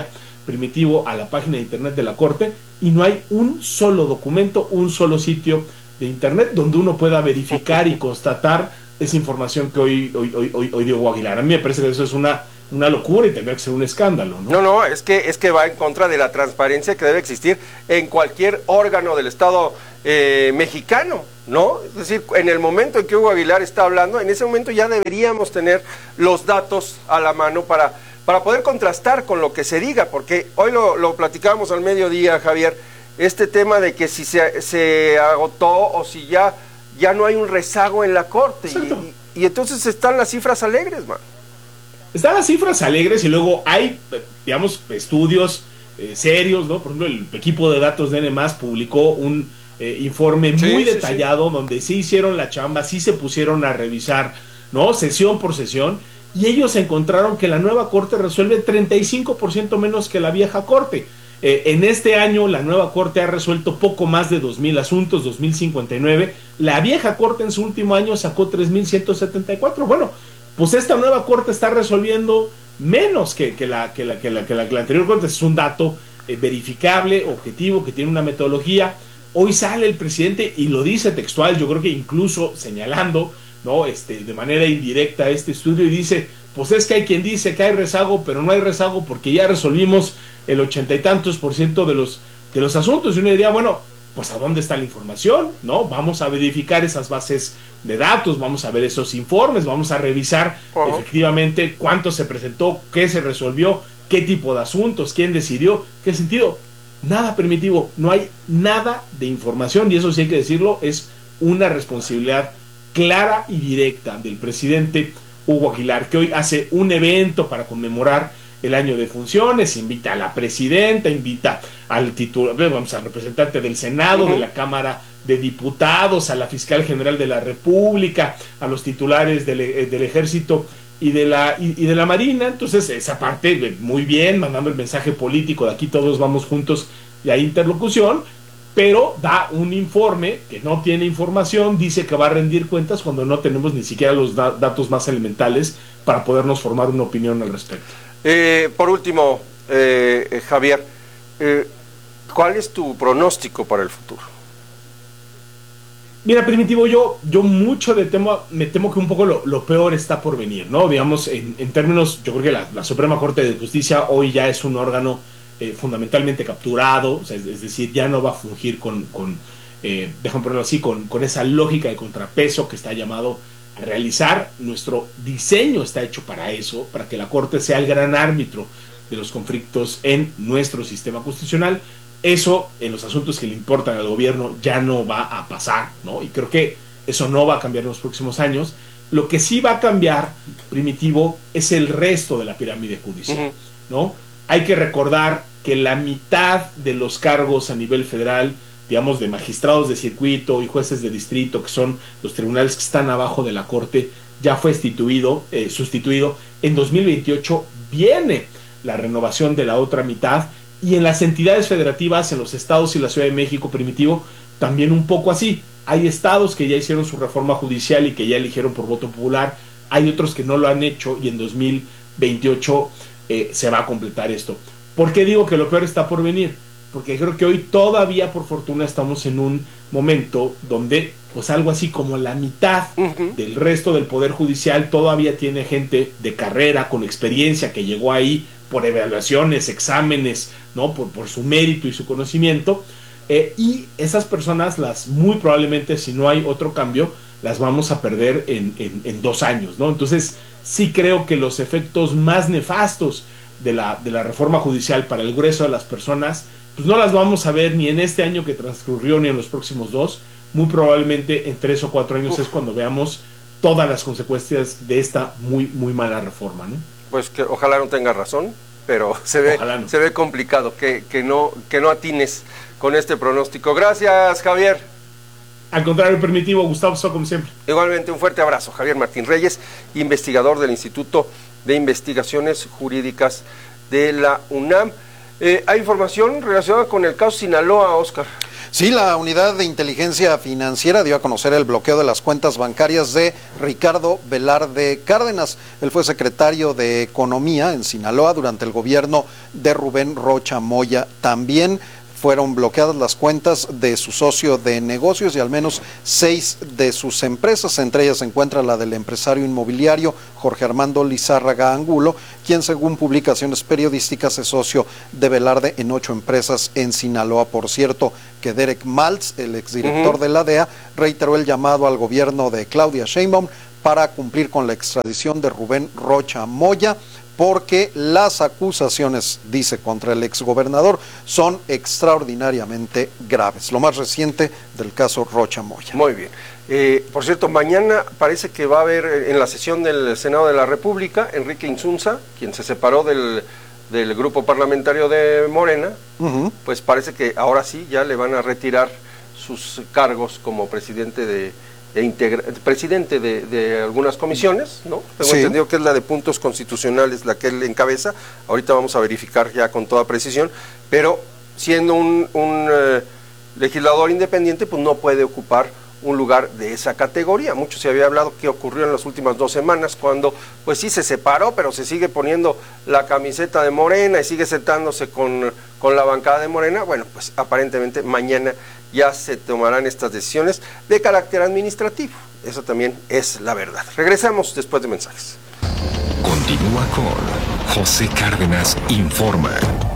Primitivo, a la página de internet de la Corte, y no hay un solo documento, un solo sitio de internet donde uno pueda verificar y constatar esa información que hoy, hoy, hoy, hoy, hoy dio Aguilar. A mí me parece que eso es una, una locura y tendría que ser un escándalo, ¿no? No, no, es que, es que va en contra de la transparencia que debe existir en cualquier órgano del Estado eh, mexicano, ¿no? Es decir, en el momento en que Hugo Aguilar está hablando, en ese momento ya deberíamos tener los datos a la mano para, para poder contrastar con lo que se diga, porque hoy lo, lo platicábamos al mediodía, Javier, este tema de que si se, se agotó o si ya, ya no hay un rezago en la Corte, y, y, y entonces están las cifras alegres, man. Están las cifras alegres y luego hay, digamos, estudios eh, serios, ¿no? Por ejemplo, el equipo de datos de N más publicó un eh, informe muy sí, detallado sí, sí. donde sí hicieron la chamba, sí se pusieron a revisar, ¿no? Sesión por sesión, y ellos encontraron que la nueva Corte resuelve treinta y cinco por ciento menos que la vieja Corte. Eh, en este año la nueva Corte ha resuelto poco más de dos mil asuntos, dos mil cincuenta y nueve. La vieja Corte en su último año sacó tres mil ciento setenta y cuatro. Bueno, pues esta nueva Corte está resolviendo menos que, que, la, que, la, que, la, que, la, que la anterior Corte. Es un dato eh, verificable, objetivo, que tiene una metodología. Hoy sale el presidente y lo dice textual, yo creo que incluso señalando, ¿no? este, de manera indirecta este estudio, y dice, pues es que hay quien dice que hay rezago, pero no hay rezago porque ya resolvimos el ochenta y tantos por ciento de los, de los asuntos. Y uno diría, bueno, pues ¿a dónde está la información? ¿No? Vamos a verificar esas bases de datos, vamos a ver esos informes, vamos a revisar uh-huh. efectivamente cuánto se presentó, qué se resolvió, qué tipo de asuntos, quién decidió, qué sentido. Nada, Primitivo, no hay nada de información, y eso sí hay que decirlo, es una responsabilidad clara y directa del presidente Hugo Aguilar, que hoy hace un evento para conmemorar el año de funciones, invita a la presidenta, invita al titular, vamos, al representante del Senado, uh-huh. de la Cámara de Diputados, a la fiscal general de la República, a los titulares del, del Ejército y de la y, y de la Marina. Entonces esa parte muy bien, mandando el mensaje político de aquí todos vamos juntos y hay interlocución, pero da un informe que no tiene información, dice que va a rendir cuentas cuando no tenemos ni siquiera los da- datos más elementales para podernos formar una opinión al respecto. Eh, por último, eh, Javier, eh, ¿cuál es tu pronóstico para el futuro? Mira, Primitivo, yo, yo mucho de temo, me temo que un poco lo, lo peor está por venir, ¿no? Digamos, en, en términos, yo creo que la, la Suprema Corte de Justicia hoy ya es un órgano eh, fundamentalmente capturado, o sea, es, es decir, ya no va a fungir con, con eh, déjame ponerlo así, con, con esa lógica de contrapeso que está llamado a realizar. Nuestro diseño está hecho para eso, para que la Corte sea el gran árbitro de los conflictos en nuestro sistema constitucional. Eso, en los asuntos que le importan al gobierno, ya no va a pasar, ¿no? Y creo que eso no va a cambiar en los próximos años. Lo que sí va a cambiar, Primitivo, es el resto de la pirámide judicial, ¿no? Hay que recordar que la mitad de los cargos a nivel federal, digamos, de magistrados de circuito y jueces de distrito, que son los tribunales que están abajo de la Corte, ya fue instituido, eh, sustituido. En dos mil veintiocho viene la renovación de la otra mitad, y en las entidades federativas, en los estados y la Ciudad de México, Primitivo, también un poco así. Hay estados que ya hicieron su reforma judicial y que ya eligieron por voto popular, hay otros que no lo han hecho, y en dos mil veintiocho eh, se va a completar esto. ¿Por qué digo que lo peor está por venir? Porque creo que hoy todavía, por fortuna, estamos en un momento donde, pues algo así como la mitad uh-huh. del resto del Poder Judicial todavía tiene gente de carrera, con experiencia, que llegó ahí por evaluaciones, exámenes, ¿no? Por, por su mérito y su conocimiento, eh, y esas personas, las muy probablemente, si no hay otro cambio, las vamos a perder en, en, en dos años, ¿no? Entonces, sí creo que los efectos más nefastos de la, de la reforma judicial para el grueso de las personas, pues no las vamos a ver ni en este año que transcurrió, ni en los próximos dos. Muy probablemente en tres o cuatro años Uf. es cuando veamos todas las consecuencias de esta muy, muy mala reforma, ¿no? Pues que ojalá no tenga razón, pero se ve, no. se ve complicado que, que, no, que no atines con este pronóstico. Gracias, Javier. Al contrario, Primitivo, Gustavo, como siempre. Igualmente, un fuerte abrazo. Javier Martín Reyes, investigador del Instituto de Investigaciones Jurídicas de la UNAM. Eh, ¿Hay información relacionada con el caso Sinaloa, Oscar? Sí, la Unidad de Inteligencia Financiera dio a conocer el bloqueo de las cuentas bancarias de Ricardo Velarde Cárdenas. Él fue secretario de Economía en Sinaloa durante el gobierno de Rubén Rocha Moya. También fueron bloqueadas las cuentas de su socio de negocios y al menos seis de sus empresas. Entre ellas se encuentra la del empresario inmobiliario Jorge Armando Lizárraga Angulo, quien según publicaciones periodísticas es socio de Velarde en ocho empresas en Sinaloa. Por cierto, que Derek Maltz, el exdirector uh-huh. de la D E A, reiteró el llamado al gobierno de Claudia Sheinbaum para cumplir con la extradición de Rubén Rocha Moya, porque las acusaciones, dice, contra el exgobernador son extraordinariamente graves. Lo más reciente del caso Rocha Moya. Muy bien. Eh, por cierto, mañana parece que va a haber en la sesión del Senado de la República, Enrique Insunza, quien se separó del, del grupo parlamentario de Morena, uh-huh. pues parece que ahora sí ya le van a retirar sus cargos como presidente de... De integra- presidente de, de algunas comisiones, ¿no? Tengo sí. entendido que es la de puntos constitucionales la que él encabeza. Ahorita vamos a verificar ya con toda precisión, pero siendo un, un eh, legislador independiente, pues no puede ocupar un lugar de esa categoría. Mucho se había hablado que ocurrió en las últimas dos semanas, cuando pues sí se separó, pero se sigue poniendo la camiseta de Morena y sigue sentándose con, con la bancada de Morena. Bueno, pues aparentemente mañana ya se tomarán estas decisiones de carácter administrativo. Eso también es la verdad. Regresamos después de mensajes. Continúa con José Cárdenas Informa.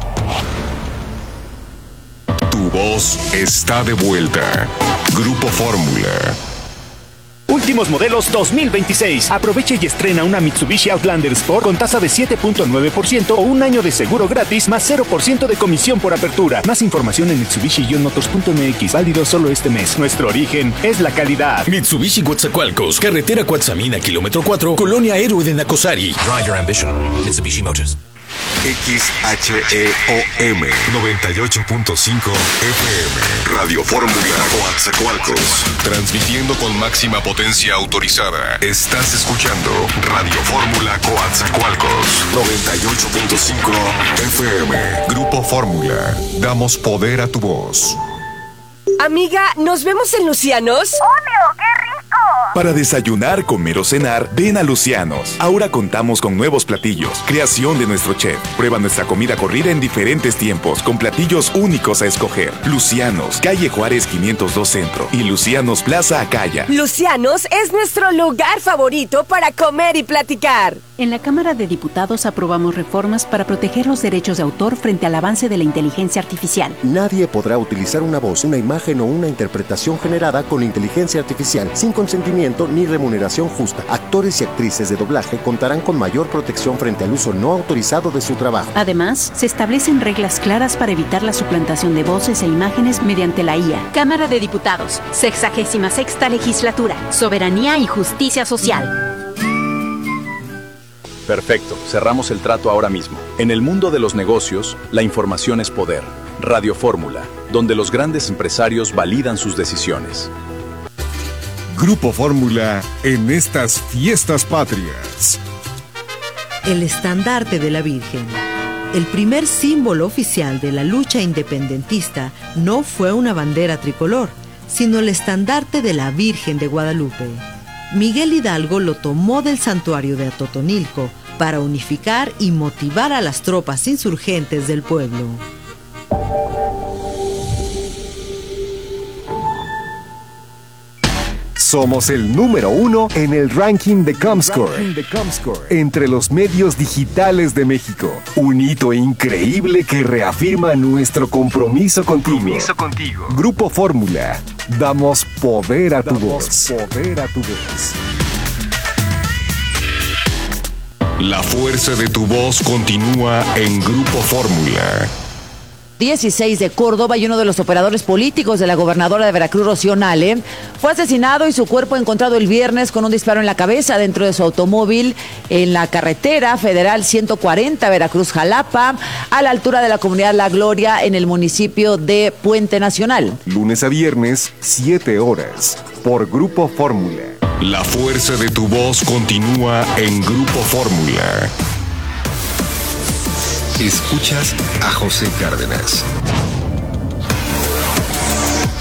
Tu voz está de vuelta. Grupo Fórmula. Últimos modelos dos mil veintiséis. Aproveche y estrena una Mitsubishi Outlander Sport con tasa de siete punto nueve por ciento o un año de seguro gratis más cero por ciento de comisión por apertura. Más información en Mitsubishi Motors punto m x. Válido solo este mes. Nuestro origen es la calidad. Mitsubishi Coatzacoalcos, carretera Coatzamina, kilómetro cuatro, Colonia Héroe de Nacosari. Ride your ambition. Mitsubishi Motors. X H E O M noventa y ocho punto cinco F M Radio Fórmula Coatzacoalcos, transmitiendo con máxima potencia autorizada. Estás escuchando Radio Fórmula Coatzacoalcos noventa y ocho punto cinco F M. Grupo Fórmula, damos poder a tu voz. Amiga, ¿nos vemos en Lucianos? ¡Obvio! ¡Qué rico! Para desayunar, comer o cenar, ven a Lucianos. Ahora contamos con nuevos platillos, creación de nuestro chef. Prueba nuestra comida corrida en diferentes tiempos, con platillos únicos a escoger. Lucianos, calle Juárez quinientos dos Centro y Lucianos Plaza Acaya. Lucianos es nuestro lugar favorito para comer y platicar. En la Cámara de Diputados aprobamos reformas para proteger los derechos de autor frente al avance de la inteligencia artificial. Nadie podrá utilizar una voz, una imagen o una interpretación generada con inteligencia artificial sin consentimiento ni remuneración justa. Actores y actrices de doblaje contarán con mayor protección frente al uso no autorizado de su trabajo. Además, se establecen reglas claras para evitar la suplantación de voces e imágenes mediante la I A. Cámara de Diputados, sexagésima sexta legislatura, soberanía y justicia social. Perfecto, cerramos el trato ahora mismo. En el mundo de los negocios, la información es poder. Radio Fórmula, donde los grandes empresarios validan sus decisiones. Grupo Fórmula en estas fiestas patrias. El estandarte de la Virgen. El primer símbolo oficial de la lucha independentista no fue una bandera tricolor, sino el estandarte de la Virgen de Guadalupe. Miguel Hidalgo lo tomó del santuario de Atotonilco para unificar y motivar a las tropas insurgentes del pueblo. Somos el número uno en el ranking de Comscore, entre los medios digitales de México. Un hito increíble que reafirma nuestro compromiso contigo. Compromiso contigo. Grupo Fórmula, damos poder a tu voz. Poder a tu voz. La fuerza de tu voz continúa en Grupo Fórmula. dieciséis de Córdoba y uno de los operadores políticos de la gobernadora de Veracruz, Rocío Nale, fue asesinado y su cuerpo encontrado el viernes con un disparo en la cabeza dentro de su automóvil en la carretera federal ciento cuarenta Veracruz-Jalapa, a la altura de la comunidad La Gloria en el municipio de Puente Nacional. Lunes a viernes, siete horas, por Grupo Fórmula. La fuerza de tu voz continúa en Grupo Fórmula. Escuchas a José Cárdenas.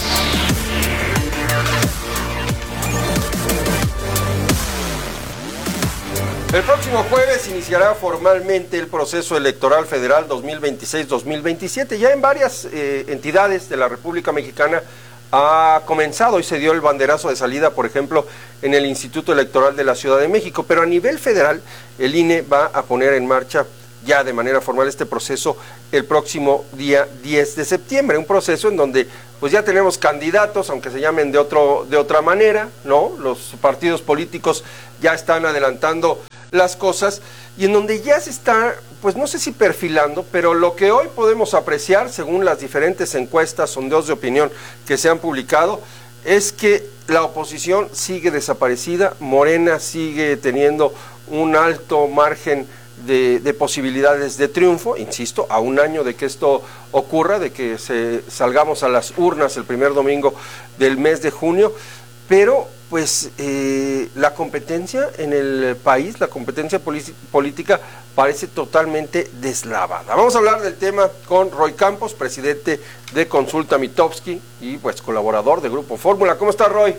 El próximo jueves iniciará formalmente el proceso electoral federal dos mil veintiséis dos mil veintisiete. Ya en varias eh, entidades de la República Mexicana ha comenzado y se dio el banderazo de salida, por ejemplo, en el Instituto Electoral de la Ciudad de México. Pero a nivel federal, el I N E va a poner en marcha ya de manera formal este proceso el próximo día diez de septiembre. Un proceso en donde pues ya tenemos candidatos, aunque se llamen de, otro, de otra manera, ¿no? Los partidos políticos ya están adelantando las cosas y en donde ya se está, pues no sé si perfilando, pero lo que hoy podemos apreciar según las diferentes encuestas, sondeos de opinión que se han publicado, es que la oposición sigue desaparecida, Morena sigue teniendo un alto margen de, de posibilidades de triunfo, insisto, a un año de que esto ocurra, de que se salgamos a las urnas el primer domingo del mes de junio, pero pues eh, la competencia en el país, la competencia política parece totalmente deslavada. Vamos a hablar del tema con Roy Campos, presidente de Consulta Mitofsky y pues colaborador de Grupo Fórmula. ¿Cómo está, Roy?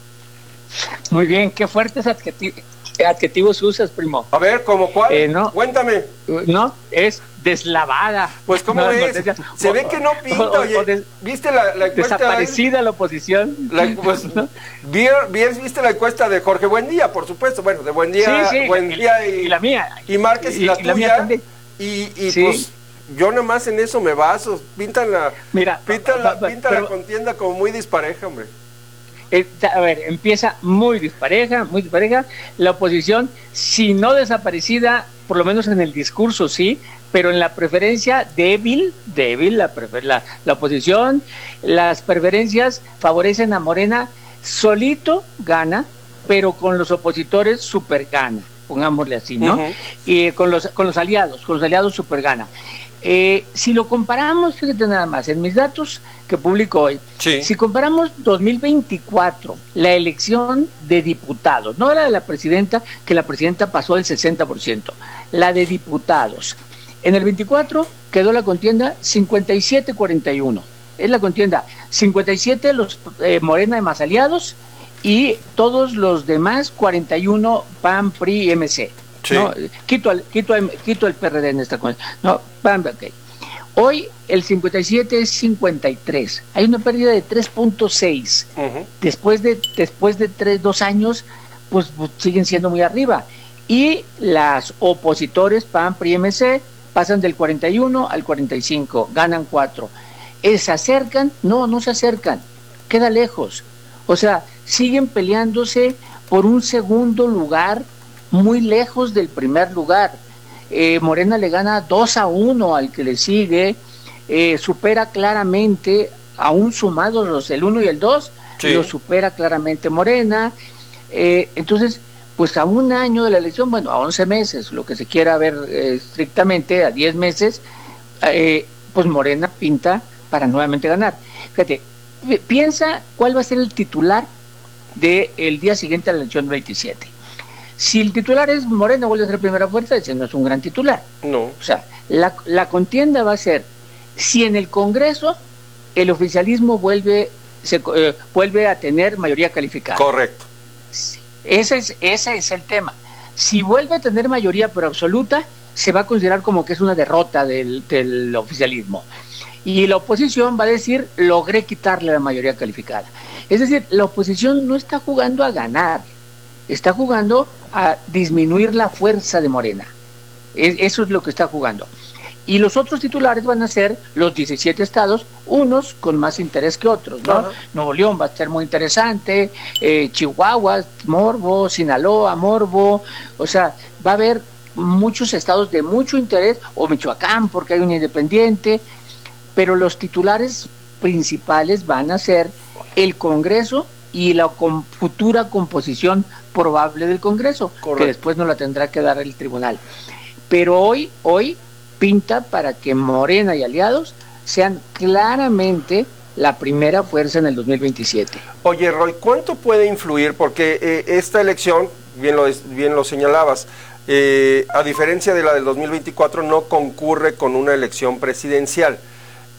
Muy bien, qué fuertes adjetivos, adjetivos usas, primo. A ver, ¿cómo cuál? Eh, no, Cuéntame. No, es deslavada. Pues, ¿cómo no, es? No, Se o, ve que no pinta, o, oye. o des, ¿Viste la, la encuesta? Desaparecida la oposición. La, pues, bien, bien, ¿viste la encuesta de Jorge Buendía, por supuesto? Bueno, de Buendía, sí, sí, Buendía y, y la mía. Y Márquez y, y la y tuya. La mía también. Y, y sí. pues, yo nomás en eso me baso. Pintan la, Mira, pintan la, pa, pa, pintan pero, la contienda como muy dispareja, hombre. Eh, a ver, empieza muy dispareja, muy dispareja. La oposición, si no desaparecida, por lo menos en el discurso, sí, pero en la preferencia débil, débil, la, prefer, la, la oposición, las preferencias favorecen a Morena, solito gana, pero con los opositores super gana, pongámosle así, ¿no? Uh-huh. Y con los, con los aliados, con los aliados super gana. Eh, si lo comparamos, fíjate nada más, en mis datos que publico hoy, sí. Si comparamos dos mil veinticuatro, la elección de diputados, no la de la presidenta, que la presidenta pasó el sesenta por ciento, la de diputados. En el veinticuatro quedó la contienda cincuenta y siete cuarenta y uno, es la contienda, cincuenta y siete los eh, Morena y más aliados, y todos los demás cuarenta y uno P A N, P R I, M C. Sí. No, quito, al, quito, quito el P R D en esta cosa. No, okay. Hoy el cincuenta y siete es cincuenta y tres. Hay una pérdida de tres punto seis. Uh-huh. Después de después de tres, dos años, pues, pues siguen siendo muy arriba. Y las opositores P A N, P R I, M C pasan del cuarenta y uno al cuarenta y cinco, ganan cuatro. ¿Se acercan? No, no se acercan. Queda lejos. O sea, siguen peleándose por un segundo lugar muy lejos del primer lugar. Eh, Morena le gana dos a uno al que le sigue, eh, supera claramente, aún sumados los el uno y el dos, sí. Lo supera claramente Morena. Eh, entonces, pues a un año de la elección, bueno, a once meses, lo que se quiera ver eh, estrictamente, a diez meses, eh, pues Morena pinta para nuevamente ganar. Fíjate, piensa cuál va a ser el titular del día siguiente a la elección veintisiete. Si el titular es Morena, vuelve a ser primera fuerza, ese no es un gran titular. No. O sea, la, la contienda va a ser si en el Congreso el oficialismo vuelve, se, eh, vuelve a tener mayoría calificada. Correcto. Ese es, ese es el tema. Si vuelve a tener mayoría pero absoluta, se va a considerar como que es una derrota del, del oficialismo. Y la oposición va a decir, logré quitarle la mayoría calificada. Es decir, la oposición no está jugando a ganar, está jugando a disminuir la fuerza de Morena. Es, eso es lo que está jugando. Y los otros titulares van a ser los diecisiete estados, unos con más interés que otros, ¿no? Uh-huh. Nuevo León va a ser muy interesante, eh, Chihuahua, Morbo, Sinaloa, Morbo, o sea, va a haber muchos estados de mucho interés, o Michoacán, porque hay un independiente, pero los titulares principales van a ser el Congreso y la com- futura composición probable del Congreso, correcto, que después no la tendrá que dar el tribunal. Pero hoy, hoy pinta para que Morena y aliados sean claramente la primera fuerza en el dos mil veintisiete. Oye, Roy, ¿cuánto puede influir? Porque eh, esta elección, bien lo, bien lo señalabas, eh, a diferencia de la del dos mil veinticuatro, no concurre con una elección presidencial.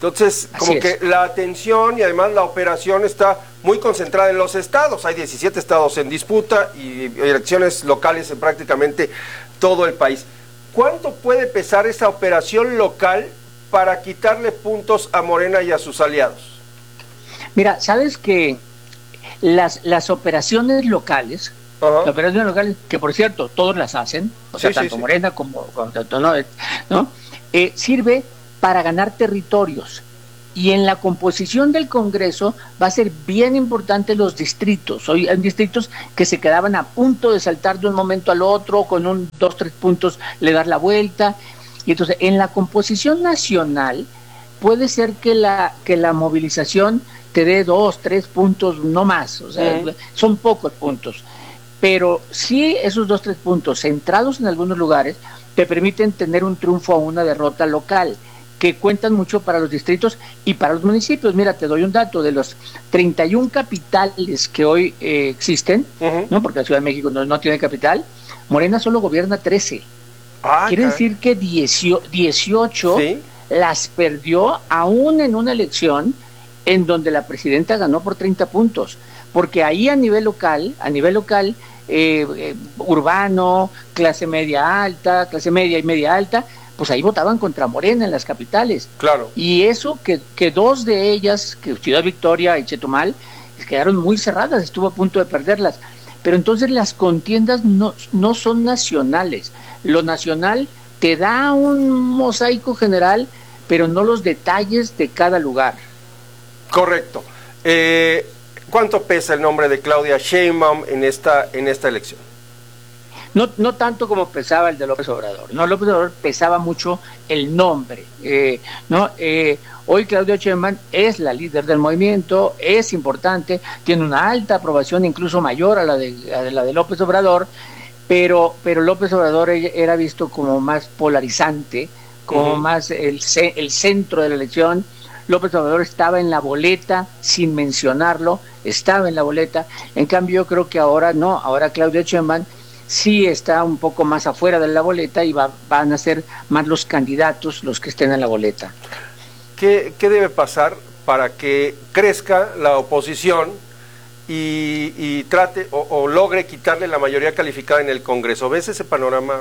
Entonces, como que la atención y además la operación está muy concentrada en los estados. Hay diecisiete estados en disputa y elecciones locales en prácticamente todo el país. ¿Cuánto puede pesar esa operación local para quitarle puntos a Morena y a sus aliados? Mira, sabes que las, las operaciones locales, uh-huh. las operaciones locales, que por cierto, todos las hacen, o sea, sí, tanto sí, Morena sí. como, como ¿no? ¿no? Eh, sirve para ganar territorios. Y en la composición del Congreso va a ser bien importante los distritos. Hoy hay distritos que se quedaban a punto de saltar de un momento al otro, con un dos, tres puntos le dar la vuelta. Y entonces en la composición nacional puede ser que la, que la movilización te dé dos, tres puntos, no más. O sea, uh-huh. son pocos puntos. Pero sí esos dos, tres puntos centrados en algunos lugares te permiten tener un triunfo o una derrota local, que cuentan mucho para los distritos y para los municipios. Mira, te doy un dato, de los treinta y una capitales que hoy eh, existen, uh-huh. ¿no? Porque la Ciudad de México no, no tiene capital, Morena solo gobierna trece. Ah, Quiere okay. decir que dieciocho ¿Sí? las perdió aún en una elección en donde la presidenta ganó por treinta puntos, porque ahí a nivel local, a nivel local, eh, eh, urbano, clase media alta, clase media y media alta, pues ahí votaban contra Morena en las capitales. Claro. Y eso, que, que dos de ellas, que Ciudad Victoria y Chetumal, quedaron muy cerradas, estuvo a punto de perderlas. Pero entonces las contiendas no, no son nacionales. Lo nacional te da un mosaico general, pero no los detalles de cada lugar. Correcto. Eh, ¿Cuánto pesa el nombre de Claudia Sheinbaum en esta, en esta elección? No, no tanto como pesaba el de López Obrador. No, López Obrador pesaba mucho el nombre. Eh, no, eh, hoy Claudia Sheinbaum es la líder del movimiento, es importante, tiene una alta aprobación, incluso mayor a la de, a la de López Obrador, pero, pero López Obrador era visto como más polarizante, como uh-huh. más el, el centro de la elección. López Obrador estaba en la boleta, sin mencionarlo, estaba en la boleta. En cambio, yo creo que ahora no, ahora Claudia Sheinbaum sí está un poco más afuera de la boleta y va, van a ser más los candidatos los que estén en la boleta. ¿Qué, qué debe pasar para que crezca la oposición y, y trate o, o logre quitarle la mayoría calificada en el Congreso? ¿Ves ese panorama?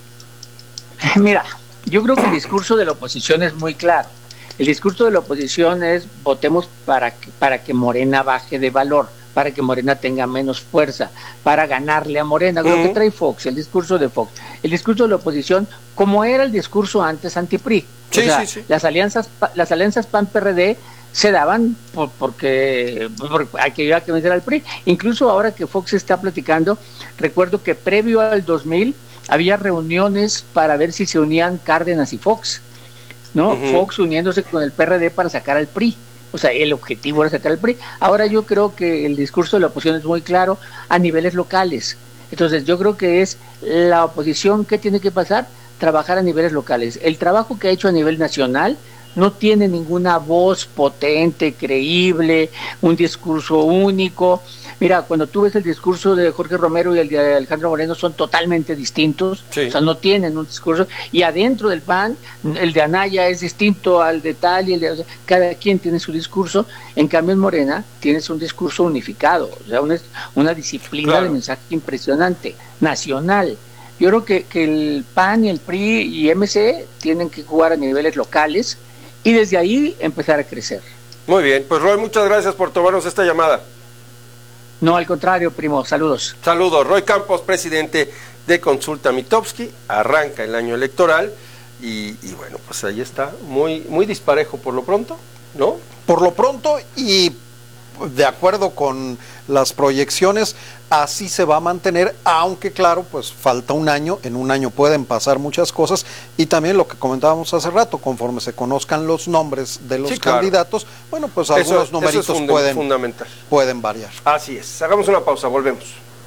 Mira, yo creo que el discurso de la oposición es muy claro. El discurso de la oposición es: votemos para que, para que Morena baje de valor, para que Morena tenga menos fuerza, para ganarle a Morena. Creo uh-huh. que trae Fox, el discurso de Fox. El discurso de la oposición, como era el discurso antes anti-P R I. Sí, o sea, sí, sí. Las alianzas, las alianzas P A N-P R D se daban por, porque, porque hay que ir a que vencer al P R I. Incluso ahora que Fox está platicando, recuerdo que previo al dos mil había reuniones para ver si se unían Cárdenas y Fox, ¿no? Uh-huh. Fox uniéndose con el P R D para sacar al P R I. O sea, el objetivo era sacar al P R I. Ahora yo creo que el discurso de la oposición es muy claro a niveles locales. Entonces yo creo que es la oposición que tiene que pasar, trabajar a niveles locales. El trabajo que ha hecho a nivel nacional no tiene ninguna voz potente, creíble, un discurso único. Mira, cuando tú ves el discurso de Jorge Romero y el de Alejandro Moreno, son totalmente distintos, sí. O sea, no tienen un discurso, y adentro del P A N, el de Anaya es distinto al de tal, y el de, o sea, cada quien tiene su discurso. En cambio en Morena tienes un discurso unificado, o sea, una, una disciplina claro. de mensaje impresionante, nacional. Yo creo que, que el P A N y el P R I y M C tienen que jugar a niveles locales y desde ahí empezar a crecer. Muy bien, pues Roy, muchas gracias por tomarnos esta llamada. No, al contrario, primo, saludos. Saludos, Roy Campos, presidente de Consulta Mitofsky. Arranca el año electoral y, y bueno, pues ahí está, muy, muy disparejo por lo pronto, ¿no? Por lo pronto, y de acuerdo con las proyecciones, así se va a mantener, aunque claro, pues falta un año, en un año pueden pasar muchas cosas, y también lo que comentábamos hace rato, conforme se conozcan los nombres de los sí, candidatos, claro. Bueno, pues algunos eso, numeritos eso es funda- pueden, fundamental. pueden variar. Así es, hagamos una pausa, volvemos.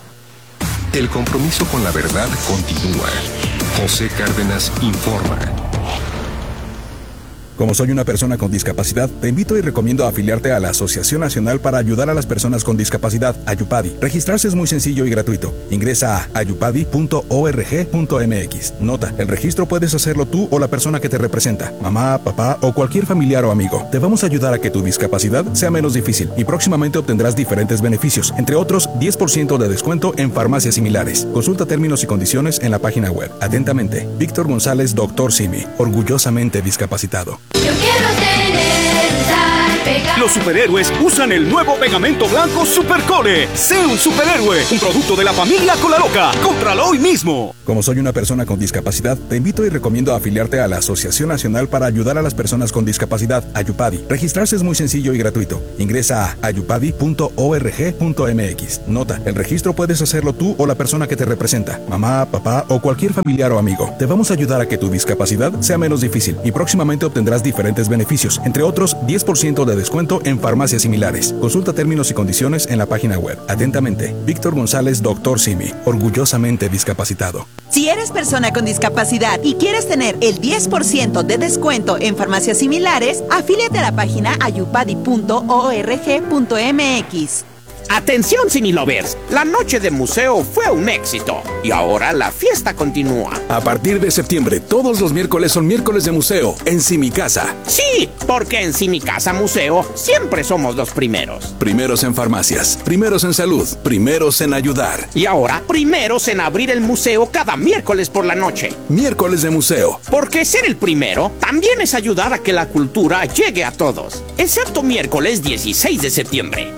El compromiso con la verdad continúa. José Cárdenas informa. Como soy una persona con discapacidad, te invito y recomiendo afiliarte a la Asociación Nacional para Ayudar a las Personas con Discapacidad, Ayupadi. Registrarse es muy sencillo y gratuito. Ingresa a ayupadi punto org punto mx. Nota, el registro puedes hacerlo tú o la persona que te representa, mamá, papá o cualquier familiar o amigo. Te vamos a ayudar a que tu discapacidad sea menos difícil y próximamente obtendrás diferentes beneficios, entre otros diez por ciento de descuento en farmacias similares. Consulta términos y condiciones en la página web. Atentamente, Víctor González, doctor Simi, orgullosamente discapacitado. Yo quiero tener un Pegasus. Los superhéroes usan el nuevo pegamento blanco Supercore. Sé un superhéroe, un producto de la familia Colaloca. Cómpralo hoy mismo. Como soy una persona con discapacidad, te invito y recomiendo afiliarte a la Asociación Nacional para Ayudar a las Personas con Discapacidad, Ayupadi. Registrarse es muy sencillo y gratuito. Ingresa a ayupadi punto org punto mx. Nota, el registro puedes hacerlo tú o la persona que te representa, mamá, papá o cualquier familiar o amigo. Te vamos a ayudar a que tu discapacidad sea menos difícil y próximamente obtendrás diferentes beneficios, entre otros diez por ciento de descuento en farmacias similares. Consulta términos y condiciones en la página web. Atentamente, Víctor González, doctor Simi, orgullosamente discapacitado. Si eres persona con discapacidad y quieres tener el diez por ciento de descuento en farmacias similares, afíliate a la página ayupadi punto org punto mx. Atención Cinelovers, la noche de museo fue un éxito y ahora la fiesta continúa. A partir de septiembre, todos los miércoles son miércoles de museo en Simicasa. Sí, porque en Simicasa Museo siempre somos los primeros. Primeros en farmacias, primeros en salud, primeros en ayudar. Y ahora, primeros en abrir el museo cada miércoles por la noche. Miércoles de museo. Porque ser el primero también es ayudar a que la cultura llegue a todos. Excepto miércoles dieciséis de septiembre.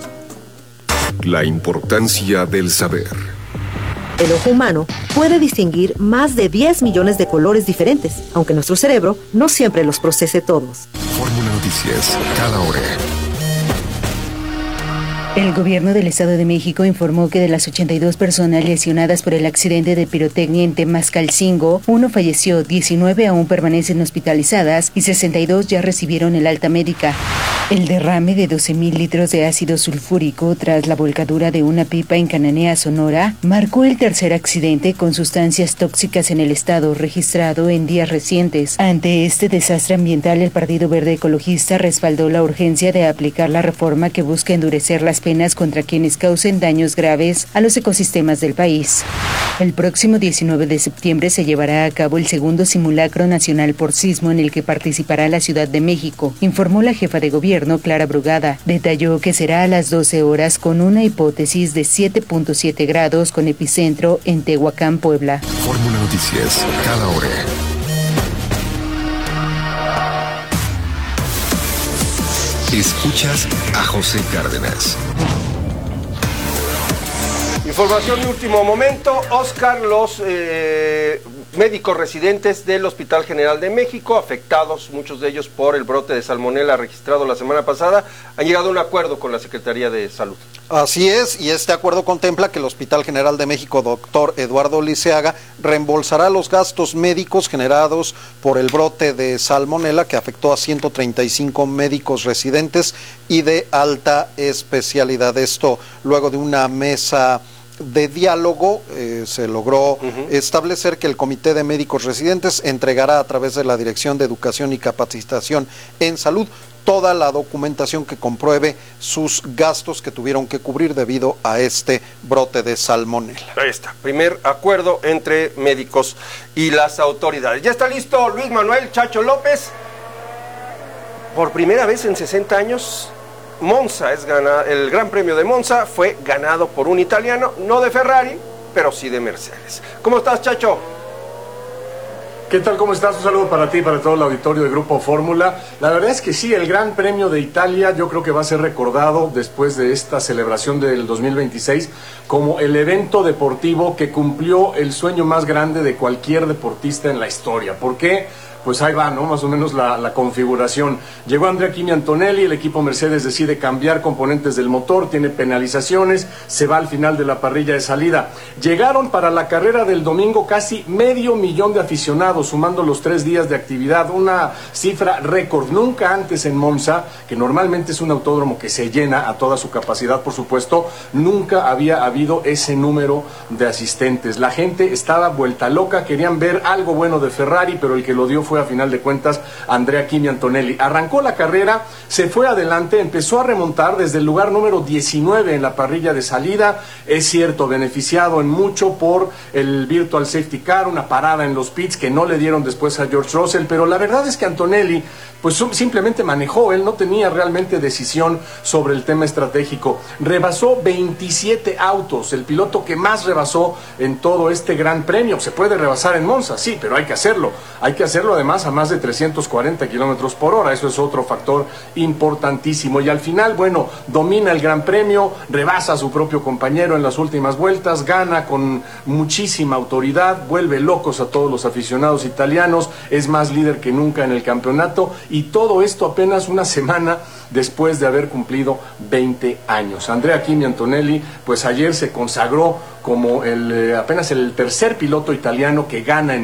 La importancia del saber. El ojo humano puede distinguir más de diez millones de colores diferentes, aunque nuestro cerebro no siempre los procese todos. Fórmula Noticias, cada hora. El gobierno del Estado de México informó que de las ochenta y dos personas lesionadas por el accidente de pirotecnia en Temascalcingo, uno falleció, diecinueve aún permanecen hospitalizadas y sesenta y dos ya recibieron el alta médica. El derrame de doce mil litros de ácido sulfúrico tras la volcadura de una pipa en Cananea, Sonora, marcó el tercer accidente con sustancias tóxicas en el estado registrado en días recientes. Ante este desastre ambiental, el Partido Verde Ecologista respaldó la urgencia de aplicar la reforma que busca endurecer las penas contra quienes causen daños graves a los ecosistemas del país. El próximo diecinueve de septiembre se llevará a cabo el segundo simulacro nacional por sismo en el que participará la Ciudad de México, informó la jefa de gobierno Clara Brugada. Detalló que será a las doce horas con una hipótesis de siete punto siete grados con epicentro en Tehuacán, Puebla. Fórmula Noticias, cada hora. Escuchas a José Cárdenas. Información de último momento. Oscar, los eh, médicos residentes del Hospital General de México, afectados muchos de ellos por el brote de salmonela registrado la semana pasada, han llegado a un acuerdo con la Secretaría de Salud. Así es, y este acuerdo contempla que el Hospital General de México, doctor Eduardo Liceaga, reembolsará los gastos médicos generados por el brote de salmonela que afectó a ciento treinta y cinco médicos residentes y de alta especialidad. Esto luego de una mesa de diálogo eh, se logró uh-huh. establecer que el Comité de Médicos Residentes entregará a través de la Dirección de Educación y Capacitación en Salud toda la documentación que compruebe sus gastos que tuvieron que cubrir debido a este brote de salmonela. Ahí está, primer acuerdo entre médicos y las autoridades. Ya está listo Luis Manuel Chacho López. Por primera vez en sesenta años, Monza es gana, el Gran Premio de Monza fue ganado por un italiano, no de Ferrari, pero sí de Mercedes. ¿Cómo estás, Chacho? ¿Qué tal? ¿Cómo estás? Un saludo para ti y para todo el auditorio de Grupo Fórmula. La verdad es que sí, el Gran Premio de Italia yo creo que va a ser recordado después de esta celebración del dos mil veintiséis como el evento deportivo que cumplió el sueño más grande de cualquier deportista en la historia. ¿Por qué? Pues ahí va, ¿no? Más o menos la, la configuración. Llegó Andrea Kimi Antonelli, el equipo Mercedes decide cambiar componentes del motor, tiene penalizaciones, se va al final de la parrilla de salida. Llegaron para la carrera del domingo casi medio millón de aficionados, sumando los tres días de actividad, una cifra récord. Nunca antes en Monza, que normalmente es un autódromo que se llena a toda su capacidad, por supuesto, nunca había habido ese número de asistentes. La gente estaba vuelta loca, querían ver algo bueno de Ferrari, pero el que lo dio fue fue a final de cuentas Andrea Kimi Antonelli. Arrancó la carrera, se fue adelante, empezó a remontar desde el lugar número diecinueve en la parrilla de salida. Es cierto, beneficiado en mucho por el virtual safety car, una parada en los pits que no le dieron después a George Russell, pero la verdad es que Antonelli pues simplemente manejó, él no tenía realmente decisión sobre el tema estratégico. Rebasó veintisiete autos, el piloto que más rebasó en todo este gran premio. Se puede rebasar en Monza, sí, pero hay que hacerlo. Hay que hacerlo además a más de trescientos cuarenta kilómetros por hora, eso es otro factor importantísimo. Y al final, bueno, domina el gran premio, rebasa a su propio compañero en las últimas vueltas, gana con muchísima autoridad, vuelve locos a todos los aficionados italianos, es más líder que nunca en el campeonato. Y todo esto apenas una semana después de haber cumplido veinte años. Andrea Kimi Antonelli, pues ayer se consagró como el, eh, apenas el tercer piloto italiano que gana en